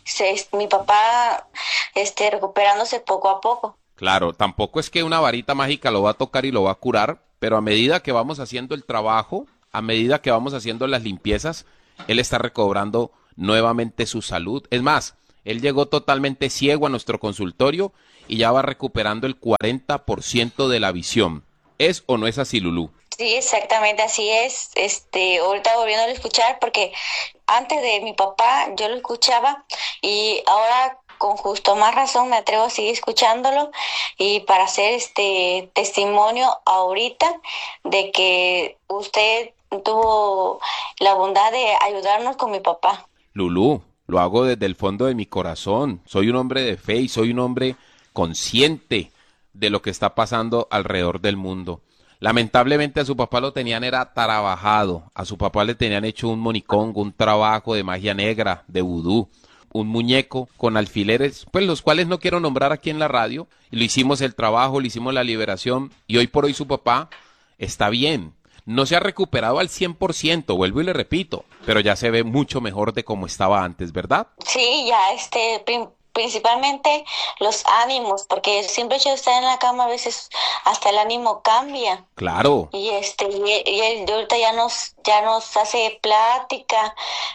se, mi papá este, recuperándose poco a poco. Claro, tampoco es que una varita mágica lo va a tocar y lo va a curar, pero a medida que vamos haciendo el trabajo, a medida que vamos haciendo las limpiezas, él está recobrando nuevamente su salud. Es más, él llegó totalmente ciego a nuestro consultorio y ya va recuperando el cuarenta por ciento de la visión. ¿Es o no es así, Lulú? Sí, exactamente así es. Este, ahorita volviendo a escuchar, porque antes de mi papá yo lo escuchaba y ahora con justo más razón me atrevo a seguir escuchándolo y para hacer este testimonio ahorita de que usted tuvo la bondad de ayudarnos con mi papá. Lulú, lo hago desde el fondo de mi corazón. Soy un hombre de fe y soy un hombre consciente de lo que está pasando alrededor del mundo. Lamentablemente a su papá lo tenían era trabajado, a su papá le tenían hecho un monicongo, un trabajo de magia negra, de vudú, un muñeco con alfileres, pues los cuales no quiero nombrar aquí en la radio, y lo hicimos el trabajo, le hicimos la liberación, y hoy por hoy su papá está bien. No se ha recuperado al cien por ciento, vuelvo y le repito, pero ya se ve mucho mejor de como estaba antes, ¿verdad? Sí, ya este... Prim- principalmente los ánimos, porque el simple hecho de estar en la cama a veces hasta el ánimo cambia. Claro. Y este y, y él ahorita ya nos ya nos hace plática,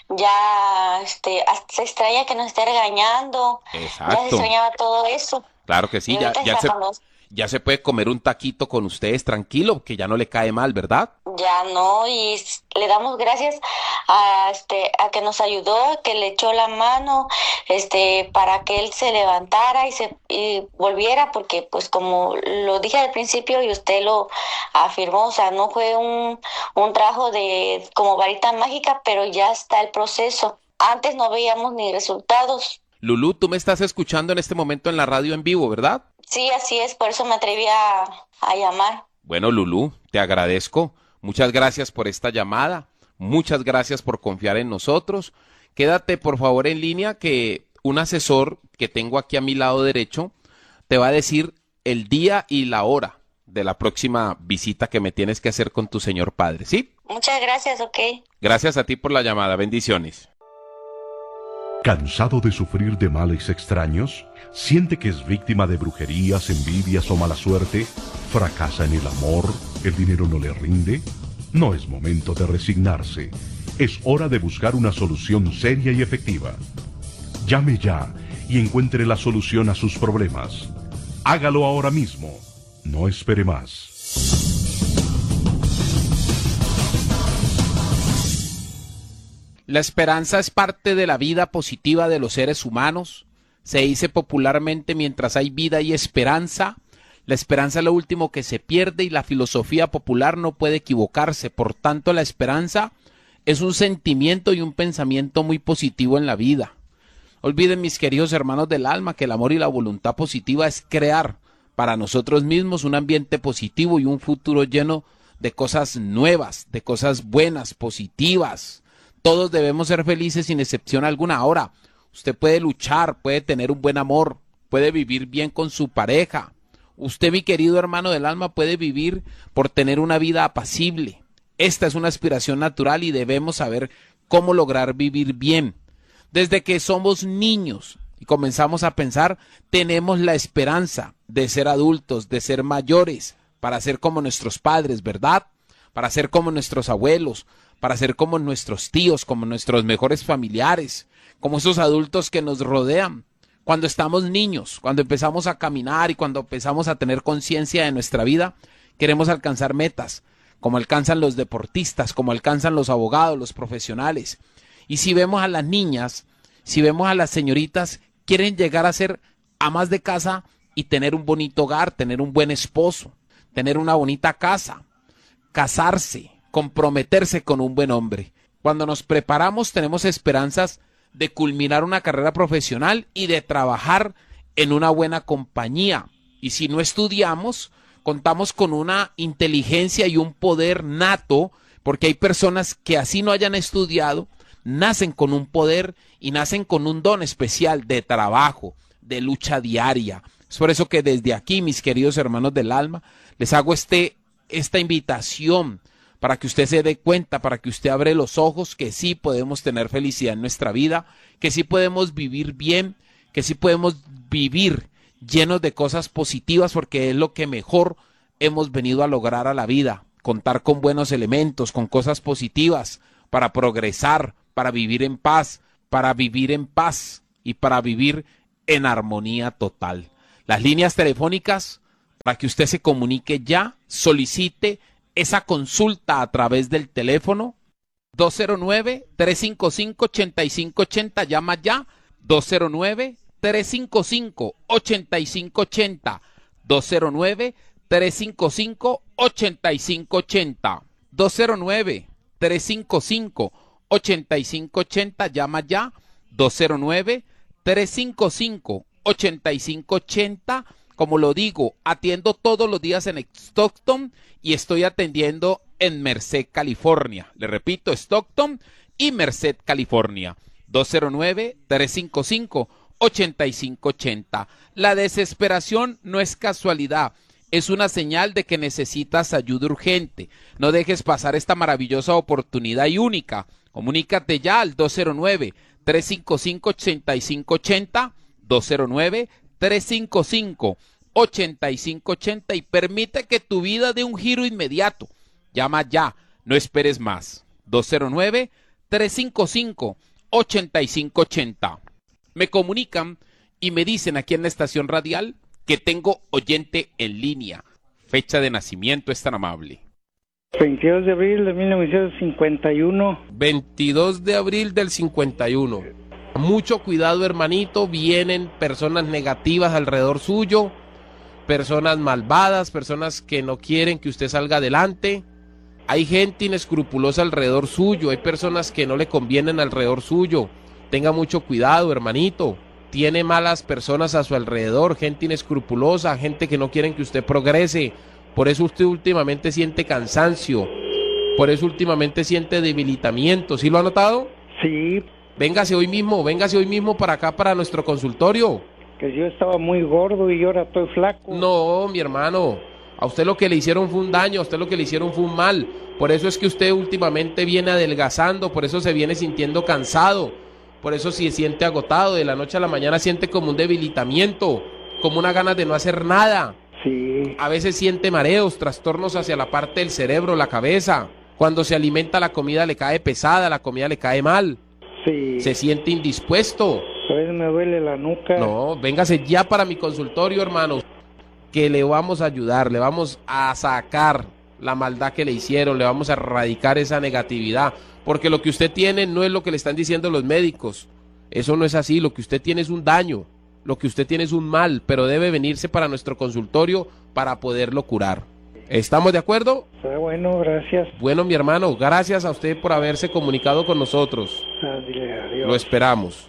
ya este se extraña que nos esté regañando. Exacto. Ya se extrañaba todo eso. Claro que sí, ya, ya se ya se puede comer un taquito con ustedes tranquilo, que ya no le cae mal, ¿verdad? Ya no, y le damos gracias a este a que nos ayudó, que le echó la mano este para que él se levantara y se y volviera, porque pues como lo dije al principio y usted lo afirmó, o sea, no fue un un trabajo de como varita mágica, pero ya está el proceso. Antes no veíamos ni resultados. Lulú, tú me estás escuchando en este momento en la radio en vivo, ¿verdad? Sí, así es, por eso me atreví a, a llamar. Bueno, Lulú, te agradezco. Muchas gracias por esta llamada. Muchas gracias por confiar en nosotros. Quédate, por favor, en línea, que un asesor que tengo aquí a mi lado derecho te va a decir el día y la hora de la próxima visita que me tienes que hacer con tu señor padre, ¿sí? Muchas gracias, ok. Gracias a ti por la llamada. Bendiciones. ¿Cansado de sufrir de males extraños? ¿Siente que es víctima de brujerías, envidias o mala suerte? ¿Fracasa en el amor? ¿El dinero no le rinde? No es momento de resignarse. Es hora de buscar una solución seria y efectiva. Llame ya y encuentre la solución a sus problemas. Hágalo ahora mismo. No espere más. La esperanza es parte de la vida positiva de los seres humanos. Se dice popularmente: mientras hay vida hay esperanza. La esperanza es lo último que se pierde y la filosofía popular no puede equivocarse. Por tanto, la esperanza es un sentimiento y un pensamiento muy positivo en la vida. Olviden, mis queridos hermanos del alma, que el amor y la voluntad positiva es crear para nosotros mismos un ambiente positivo y un futuro lleno de cosas nuevas, de cosas buenas, positivas. Todos debemos ser felices sin excepción alguna. Ahora, usted puede luchar, puede tener un buen amor, puede vivir bien con su pareja. Usted, mi querido hermano del alma, puede vivir por tener una vida apacible. Esta es una aspiración natural y debemos saber cómo lograr vivir bien. Desde que somos niños y comenzamos a pensar, tenemos la esperanza de ser adultos, de ser mayores, para ser como nuestros padres, ¿verdad? Para ser como nuestros abuelos, para ser como nuestros tíos, como nuestros mejores familiares, como esos adultos que nos rodean. Cuando estamos niños, cuando empezamos a caminar y cuando empezamos a tener conciencia de nuestra vida, queremos alcanzar metas, como alcanzan los deportistas, como alcanzan los abogados, los profesionales. Y si vemos a las niñas, si vemos a las señoritas, quieren llegar a ser amas de casa y tener un bonito hogar, tener un buen esposo, tener una bonita casa, casarse, comprometerse con un buen hombre. Cuando nos preparamos tenemos esperanzas de culminar una carrera profesional y de trabajar en una buena compañía. Y si no estudiamos, contamos con una inteligencia y un poder nato, porque hay personas que así no hayan estudiado, nacen con un poder y nacen con un don especial de trabajo, de lucha diaria. Es por eso que desde aquí, mis queridos hermanos del alma, les hago este, esta invitación para que usted se dé cuenta, para que usted abre los ojos que sí podemos tener felicidad en nuestra vida, que sí podemos vivir bien, que sí podemos vivir llenos de cosas positivas, porque es lo que mejor hemos venido a lograr a la vida, contar con buenos elementos, con cosas positivas, para progresar, para vivir en paz, para vivir en paz y para vivir en armonía total. Las líneas telefónicas, para que usted se comunique ya, solicite esa consulta a través del teléfono dos cero nueve, tres cinco cinco, ocho cinco ocho cero, llama ya, dos cero nueve, tres cinco cinco, ocho cinco ocho cero, dos cero nueve, tres cinco cinco, ocho cinco ocho cero, dos cero nueve, tres cinco cinco, ocho cinco ocho cero, llama ya, dos cero nueve, tres cinco cinco, ocho cinco ocho cero. Como lo digo, atiendo todos los días en Stockton y estoy atendiendo en Merced, California. Le repito, Stockton y Merced, California. dos cero nueve, tres cinco cinco, ocho cinco ocho cero. La desesperación no es casualidad, es una señal de que necesitas ayuda urgente. No dejes pasar esta maravillosa oportunidad y única. Comunícate ya al dos cero nueve, tres cinco cinco, ocho cinco ocho cero, dos cero nueve, tres cinco cinco, ocho cinco ocho cero y permite que tu vida dé un giro inmediato. Llama ya, no esperes más. dos cero nueve, tres cinco cinco, ocho cinco ocho cero. Me comunican y me dicen aquí en la estación radial que tengo oyente en línea. Fecha de nacimiento es tan amable. veintidós de abril de mil novecientos cincuenta y uno. veintidós de abril del cincuenta y uno. Mucho cuidado, hermanito, vienen personas negativas alrededor suyo, personas malvadas, personas que no quieren que usted salga adelante. Hay gente inescrupulosa alrededor suyo, hay personas que no le convienen alrededor suyo. Tenga mucho cuidado, hermanito. Tiene malas personas a su alrededor, gente inescrupulosa, gente que no quieren que usted progrese. Por eso usted últimamente siente cansancio, por eso últimamente siente debilitamiento. ¿Sí lo ha notado? Sí. Véngase hoy mismo, véngase hoy mismo para acá, para nuestro consultorio. Que yo estaba muy gordo y ahora estoy flaco. No, mi hermano, a usted lo que le hicieron fue un daño, a usted lo que le hicieron fue un mal. Por eso es que usted últimamente viene adelgazando, por eso se viene sintiendo cansado, por eso se siente agotado, de la noche a la mañana siente como un debilitamiento, como una ganas de no hacer nada. Sí. A veces siente mareos, trastornos hacia la parte del cerebro, la cabeza. Cuando se alimenta la comida le cae pesada, la comida le cae mal. Sí. Se siente indispuesto. A veces me duele la nuca. No, véngase ya para mi consultorio, hermano, que le vamos a ayudar, le vamos a sacar la maldad que le hicieron, le vamos a erradicar esa negatividad, porque lo que usted tiene no es lo que le están diciendo los médicos. Eso no es así, lo que usted tiene es un daño, lo que usted tiene es un mal, pero debe venirse para nuestro consultorio para poderlo curar. ¿Estamos de acuerdo? Está bueno, gracias. Bueno, mi hermano, gracias a usted por haberse comunicado con nosotros. Ah, dile adiós. Lo esperamos.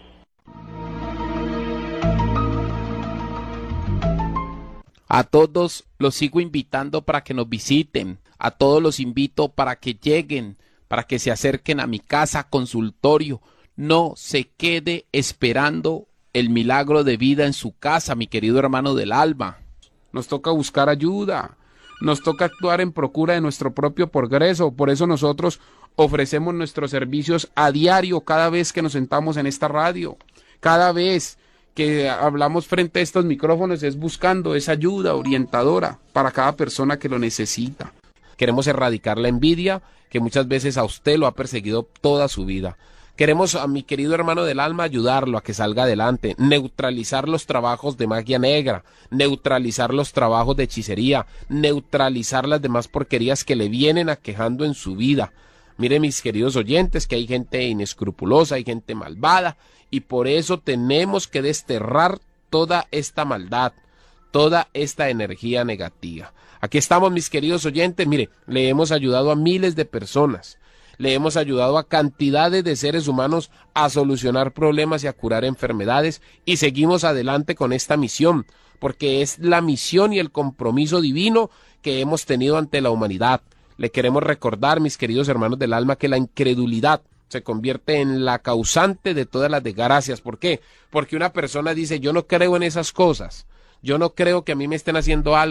A todos los sigo invitando para que nos visiten. A todos los invito para que lleguen, para que se acerquen a mi casa, consultorio. No se quede esperando el milagro de vida en su casa, mi querido hermano del alma. Nos toca buscar ayuda. Nos toca actuar en procura de nuestro propio progreso. Por eso nosotros ofrecemos nuestros servicios a diario cada vez que nos sentamos en esta radio. Cada vez que hablamos frente a estos micrófonos es buscando esa ayuda orientadora para cada persona que lo necesita. Queremos erradicar la envidia que muchas veces a usted lo ha perseguido toda su vida. Queremos a mi querido hermano del alma ayudarlo a que salga adelante, neutralizar los trabajos de magia negra, neutralizar los trabajos de hechicería, neutralizar las demás porquerías que le vienen aquejando en su vida. Mire, mis queridos oyentes, que hay gente inescrupulosa, hay gente malvada, y por eso tenemos que desterrar toda esta maldad, toda esta energía negativa. Aquí estamos, mis queridos oyentes, mire, le hemos ayudado a miles de personas. Le hemos ayudado a cantidades de seres humanos a solucionar problemas y a curar enfermedades, y seguimos adelante con esta misión, porque es la misión y el compromiso divino que hemos tenido ante la humanidad. Le queremos recordar, mis queridos hermanos del alma, que la incredulidad se convierte en la causante de todas las desgracias. ¿Por qué? Porque una persona dice, yo no creo en esas cosas, yo no creo que a mí me estén haciendo algo.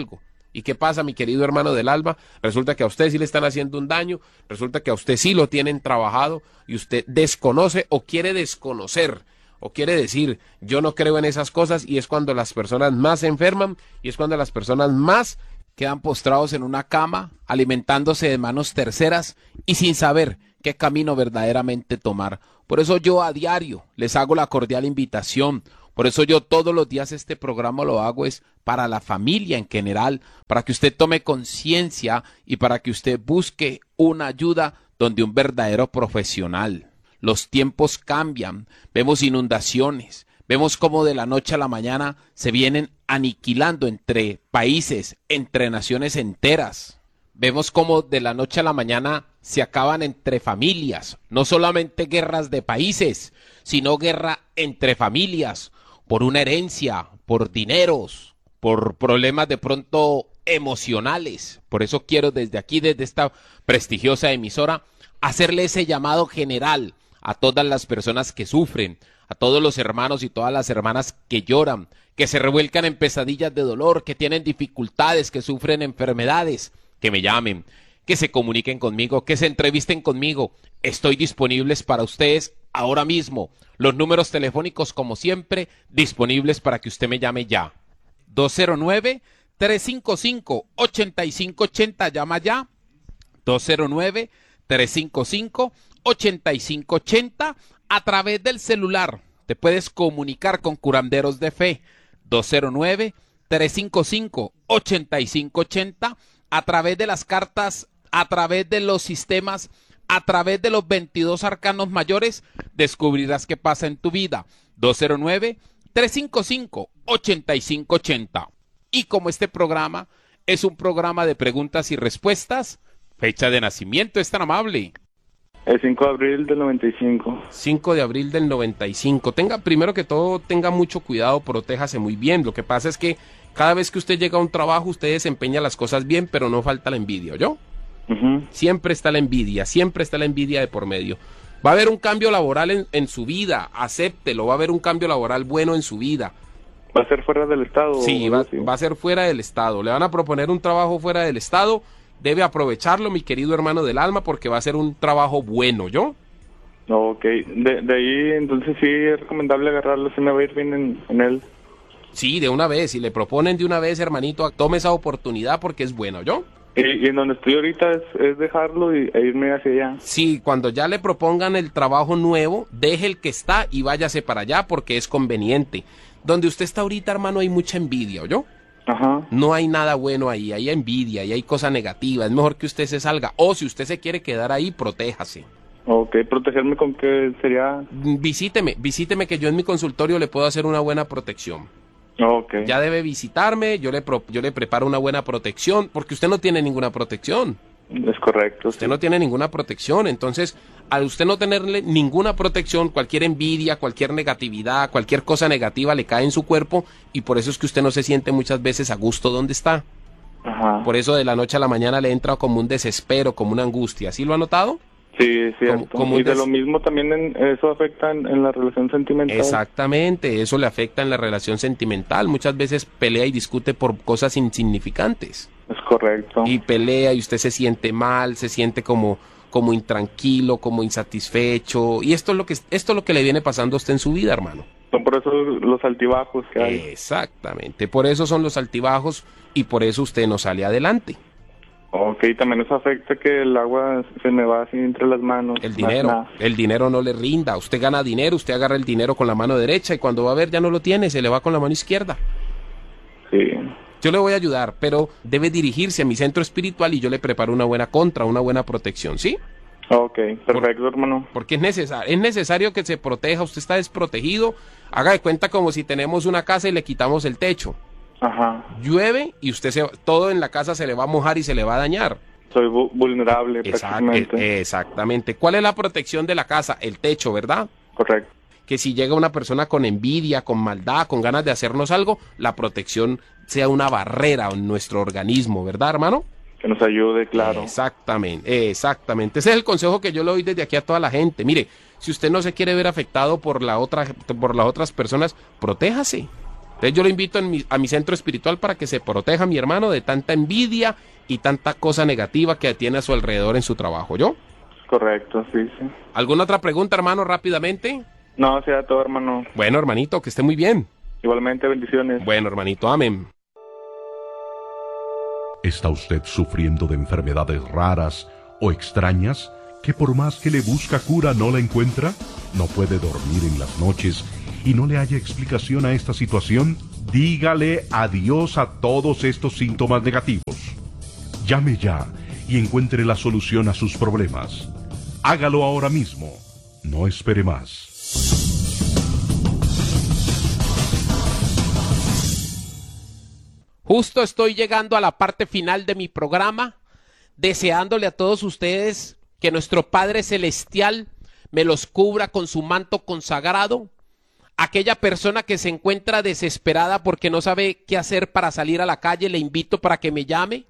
¿Y qué pasa, mi querido hermano del alma? Resulta que a usted sí le están haciendo un daño, resulta que a usted sí lo tienen trabajado y usted desconoce o quiere desconocer, o quiere decir, yo no creo en esas cosas, y es cuando las personas más se enferman y es cuando las personas más quedan postrados en una cama, alimentándose de manos terceras y sin saber qué camino verdaderamente tomar. Por eso yo a diario les hago la cordial invitación. Por eso yo todos los días este programa lo hago es para la familia en general, para que usted tome conciencia y para que usted busque una ayuda donde un verdadero profesional. Los tiempos cambian, vemos inundaciones, vemos cómo de la noche a la mañana se vienen aniquilando entre países, entre naciones enteras. Vemos cómo de la noche a la mañana se acaban entre familias, no solamente guerras de países, sino guerra entre familias, por una herencia, por dineros, por problemas de pronto emocionales. Por eso quiero desde aquí, desde esta prestigiosa emisora, hacerle ese llamado general a todas las personas que sufren, a todos los hermanos y todas las hermanas que lloran, que se revuelcan en pesadillas de dolor, que tienen dificultades, que sufren enfermedades, que me llamen, que se comuniquen conmigo, que se entrevisten conmigo. Estoy disponibles para ustedes ahora mismo. Los números telefónicos, como siempre, disponibles para que usted me llame ya. dos cero nueve, tres cinco cinco, ocho cinco ocho cero, llama ya. dos cero nueve, tres cinco cinco, ocho cinco ocho cero. A través del celular te puedes comunicar con Curanderos de Fe. dos cero nueve, tres cinco cinco, ocho cinco ocho cero. A través de las cartas, a través de los sistemas, a través de los veintidós arcanos mayores, descubrirás qué pasa en tu vida. dos cero nueve, tres cinco cinco, ocho cinco ocho cero. Y como este programa es un programa de preguntas y respuestas, fecha de nacimiento es tan amable. El cinco de abril del noventa y cinco. cinco de abril del noventa y cinco. Tenga, primero que todo, tenga mucho cuidado, protéjase muy bien. Lo que pasa es que cada vez que usted llega a un trabajo, usted desempeña las cosas bien, pero no falta la envidia, ¿yo? Uh-huh. Siempre está la envidia, siempre está la envidia de por medio. Va a haber un cambio laboral en, en su vida, acéptelo, va a haber un cambio laboral bueno en su vida. ¿Va a ser fuera del estado? Sí, va, va a ser fuera del estado. Le van a proponer un trabajo fuera del estado, debe aprovecharlo, mi querido hermano del alma, porque va a ser un trabajo bueno, ¿yo? Ok, de, de ahí entonces sí es recomendable agarrarlo, si me va a ir bien en, en él. Sí, de una vez, si le proponen de una vez, hermanito, tome esa oportunidad porque es bueno, ¿yo? Y, y en donde estoy ahorita es, es dejarlo y, e irme hacia allá. Sí, cuando ya le propongan el trabajo nuevo, deje el que está y váyase para allá porque es conveniente. Donde usted está ahorita, hermano, hay mucha envidia, ¿yo? Ajá. No hay nada bueno ahí, hay envidia y hay cosa negativa. Es mejor que usted se salga. O si usted se quiere quedar ahí, protéjase. Ok, protegerme con qué sería. Visíteme, visíteme que yo en mi consultorio le puedo hacer una buena protección. Okay. Ya debe visitarme, yo le pro, yo le preparo una buena protección, porque usted no tiene ninguna protección. Es correcto. Usted sí. no tiene ninguna protección, entonces, al usted no tenerle ninguna protección, cualquier envidia, cualquier negatividad, cualquier cosa negativa le cae en su cuerpo, y por eso es que usted no se siente muchas veces a gusto donde está. Ajá. Por eso de la noche a la mañana le entra como un desespero, como una angustia. ¿Sí lo ha notado? Sí, es cierto. Como, como y de des... lo mismo también en, eso afecta en, en la relación sentimental. Exactamente, eso le afecta en la relación sentimental. Muchas veces pelea y discute por cosas insignificantes. Es correcto. Y pelea y usted se siente mal, se siente como, como intranquilo, como insatisfecho. Y esto es lo que esto es lo que le viene pasando a usted en su vida, hermano. Son por eso los altibajos que hay. Exactamente, por eso son los altibajos y por eso usted no sale adelante. Ok, también eso afecta que el agua se me va así entre las manos. El dinero, el dinero no le rinda. Usted gana dinero, usted agarra el dinero con la mano derecha y cuando va a ver ya no lo tiene, se le va con la mano izquierda. Sí. Yo le voy a ayudar, pero debe dirigirse a mi centro espiritual y yo le preparo una buena contra, una buena protección, ¿sí? Ok, perfecto, Por, hermano. Porque es necesario, es necesario que se proteja, usted está desprotegido, haga de cuenta como si tenemos una casa y le quitamos el techo. Ajá. Llueve y usted se, todo en la casa se le va a mojar y se le va a dañar. Soy vu vulnerable Exact prácticamente. Exactamente. ¿Cuál es la protección de la casa? El techo, ¿verdad? Correcto. Que si llega una persona con envidia, con maldad, con ganas de hacernos algo, la protección sea una barrera en nuestro organismo, ¿verdad, hermano? Que nos ayude, claro. Exactamente, exactamente. Ese es el consejo que yo le doy desde aquí a toda la gente. Mire, si usted no se quiere ver afectado por la otra, por las otras personas, protéjase. Entonces yo lo invito en mi, a mi centro espiritual para que se proteja, mi hermano, de tanta envidia y tanta cosa negativa que tiene a su alrededor en su trabajo. ¿Yo? Correcto, sí, sí. ¿Alguna otra pregunta, hermano, rápidamente? No, sea todo, hermano. Bueno, hermanito, que esté muy bien. Igualmente, bendiciones. Bueno, hermanito, amén. ¿Está usted sufriendo de enfermedades raras o extrañas que por más que le busca cura no la encuentra? ¿No puede dormir en las noches y no le haya explicación a esta situación? Dígale adiós a todos estos síntomas negativos. Llame ya y encuentre la solución a sus problemas. Hágalo ahora mismo. No espere más. Justo estoy llegando a la parte final de mi programa, deseándole a todos ustedes que nuestro Padre Celestial me los cubra con su manto consagrado. Aquella persona que se encuentra desesperada porque no sabe qué hacer para salir a la calle, le invito para que me llame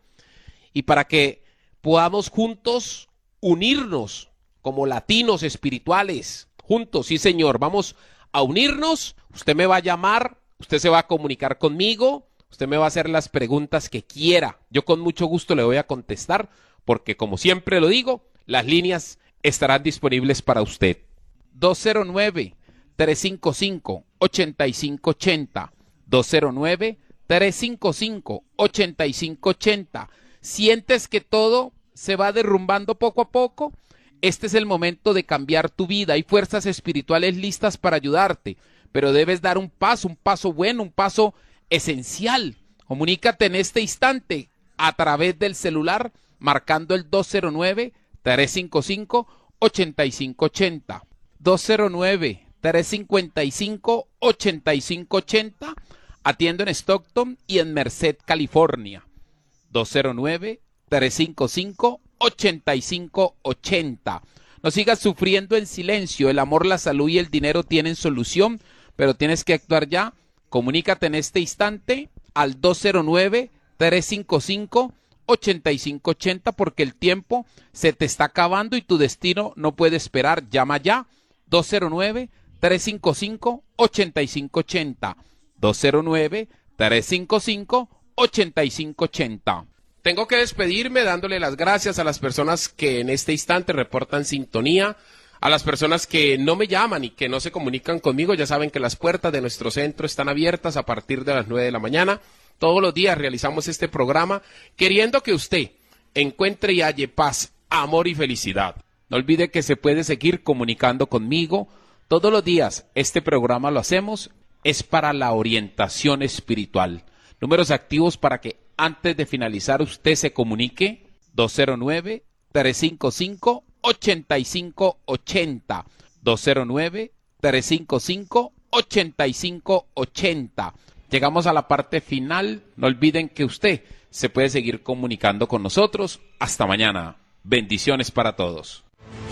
y para que podamos juntos unirnos como latinos espirituales. Juntos, sí señor, vamos a unirnos. Usted me va a llamar, usted se va a comunicar conmigo. Usted me va a hacer las preguntas que quiera. Yo con mucho gusto le voy a contestar porque, como siempre lo digo, las líneas estarán disponibles para usted. dos cero nueve, tres cinco cinco, ocho cinco ocho cero. dos cero nueve, tres cinco cinco, ocho cinco ocho cero. ¿Sientes que todo se va derrumbando poco a poco? Este es el momento de cambiar tu vida. Hay fuerzas espirituales listas para ayudarte, pero debes dar un paso, un paso bueno, un paso esencial. Comunícate en este instante a través del celular marcando el dos cero nueve, tres cinco cinco, ocho cinco ocho cero. dos cero nueve, tres cinco cinco, ocho cinco ocho cero. Atiendo en Stockton y en Merced, California. dos cero nueve, tres cinco cinco, ocho cinco ocho cero. No sigas sufriendo en silencio. El amor, la salud y el dinero tienen solución, pero tienes que actuar ya. Comunícate en este instante al dos cero nueve, tres cinco cinco, ocho cinco ocho cero porque el tiempo se te está acabando y tu destino no puede esperar. Llama ya. dos cero nueve, tres cinco cinco, ocho cinco ocho cero. dos cero nueve, tres cinco cinco, ocho cinco ocho cero. Tengo que despedirme dándole las gracias a las personas que en este instante reportan sintonía. A las personas que no me llaman y que no se comunican conmigo, ya saben que las puertas de nuestro centro están abiertas a partir de las nueve de la mañana. Todos los días realizamos este programa queriendo que usted encuentre y halle paz, amor y felicidad. No olvide que se puede seguir comunicando conmigo todos los días. Este programa lo hacemos, es para la orientación espiritual. Números activos para que antes de finalizar usted se comunique: dos cero nueve, tres cinco cinco, ocho cinco ocho cero. dos cero nueve, tres cinco cinco, ocho cinco ocho cero. Llegamos a la parte final. No olviden que usted se puede seguir comunicando con nosotros. Hasta mañana. Bendiciones para todos.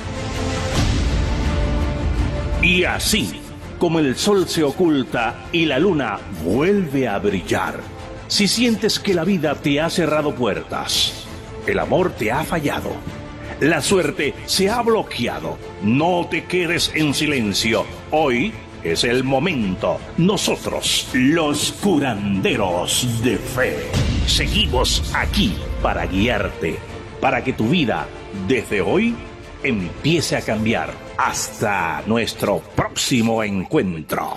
Y así, como el sol se oculta y la luna vuelve a brillar, si sientes que la vida te ha cerrado puertas, el amor te ha fallado, la suerte se ha bloqueado, no te quedes en silencio. Hoy es el momento. Nosotros, los curanderos de fe, seguimos aquí para guiarte, para que tu vida, desde hoy, empiece a cambiar. Hasta nuestro próximo encuentro.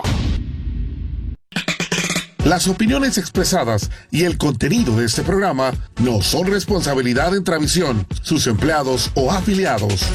Las opiniones expresadas y el contenido de este programa no son responsabilidad de Entravisión, sus empleados o afiliados.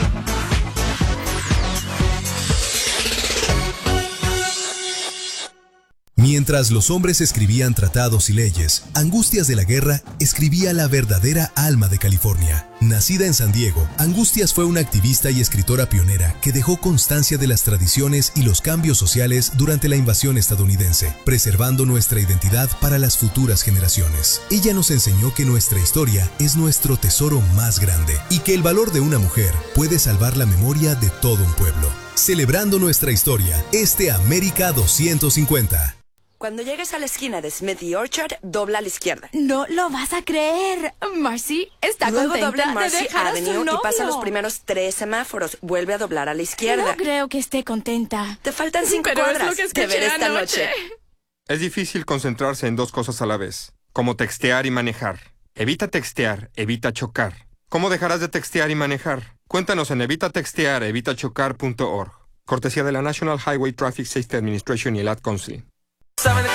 Mientras los hombres escribían tratados y leyes, Angustias de la Guerra escribía la verdadera alma de California. Nacida en San Diego, Angustias fue una activista y escritora pionera que dejó constancia de las tradiciones y los cambios sociales durante la invasión estadounidense, preservando nuestra identidad para las futuras generaciones. Ella nos enseñó que nuestra historia es nuestro tesoro más grande y que el valor de una mujer puede salvar la memoria de todo un pueblo. Celebrando nuestra historia, este América doscientos cincuenta. Cuando llegues a la esquina de Smith y Orchard, dobla a la izquierda. No lo vas a creer. Marcy está Luego contenta dobla en de Marcy dejar a su Avenue y novio. pasa los primeros tres semáforos. Vuelve a doblar a la izquierda. No creo que esté contenta. Te faltan cinco Pero cuadras. es lo que Te veré escuché esta anoche. noche. Es difícil concentrarse en dos cosas a la vez, como textear y manejar. Evita textear, evita chocar. ¿Cómo dejarás de textear y manejar? Cuéntanos en evita textear, evita chocar punto org. Cortesía de la National Highway Traffic Safety Administration y el Ad Council. Saben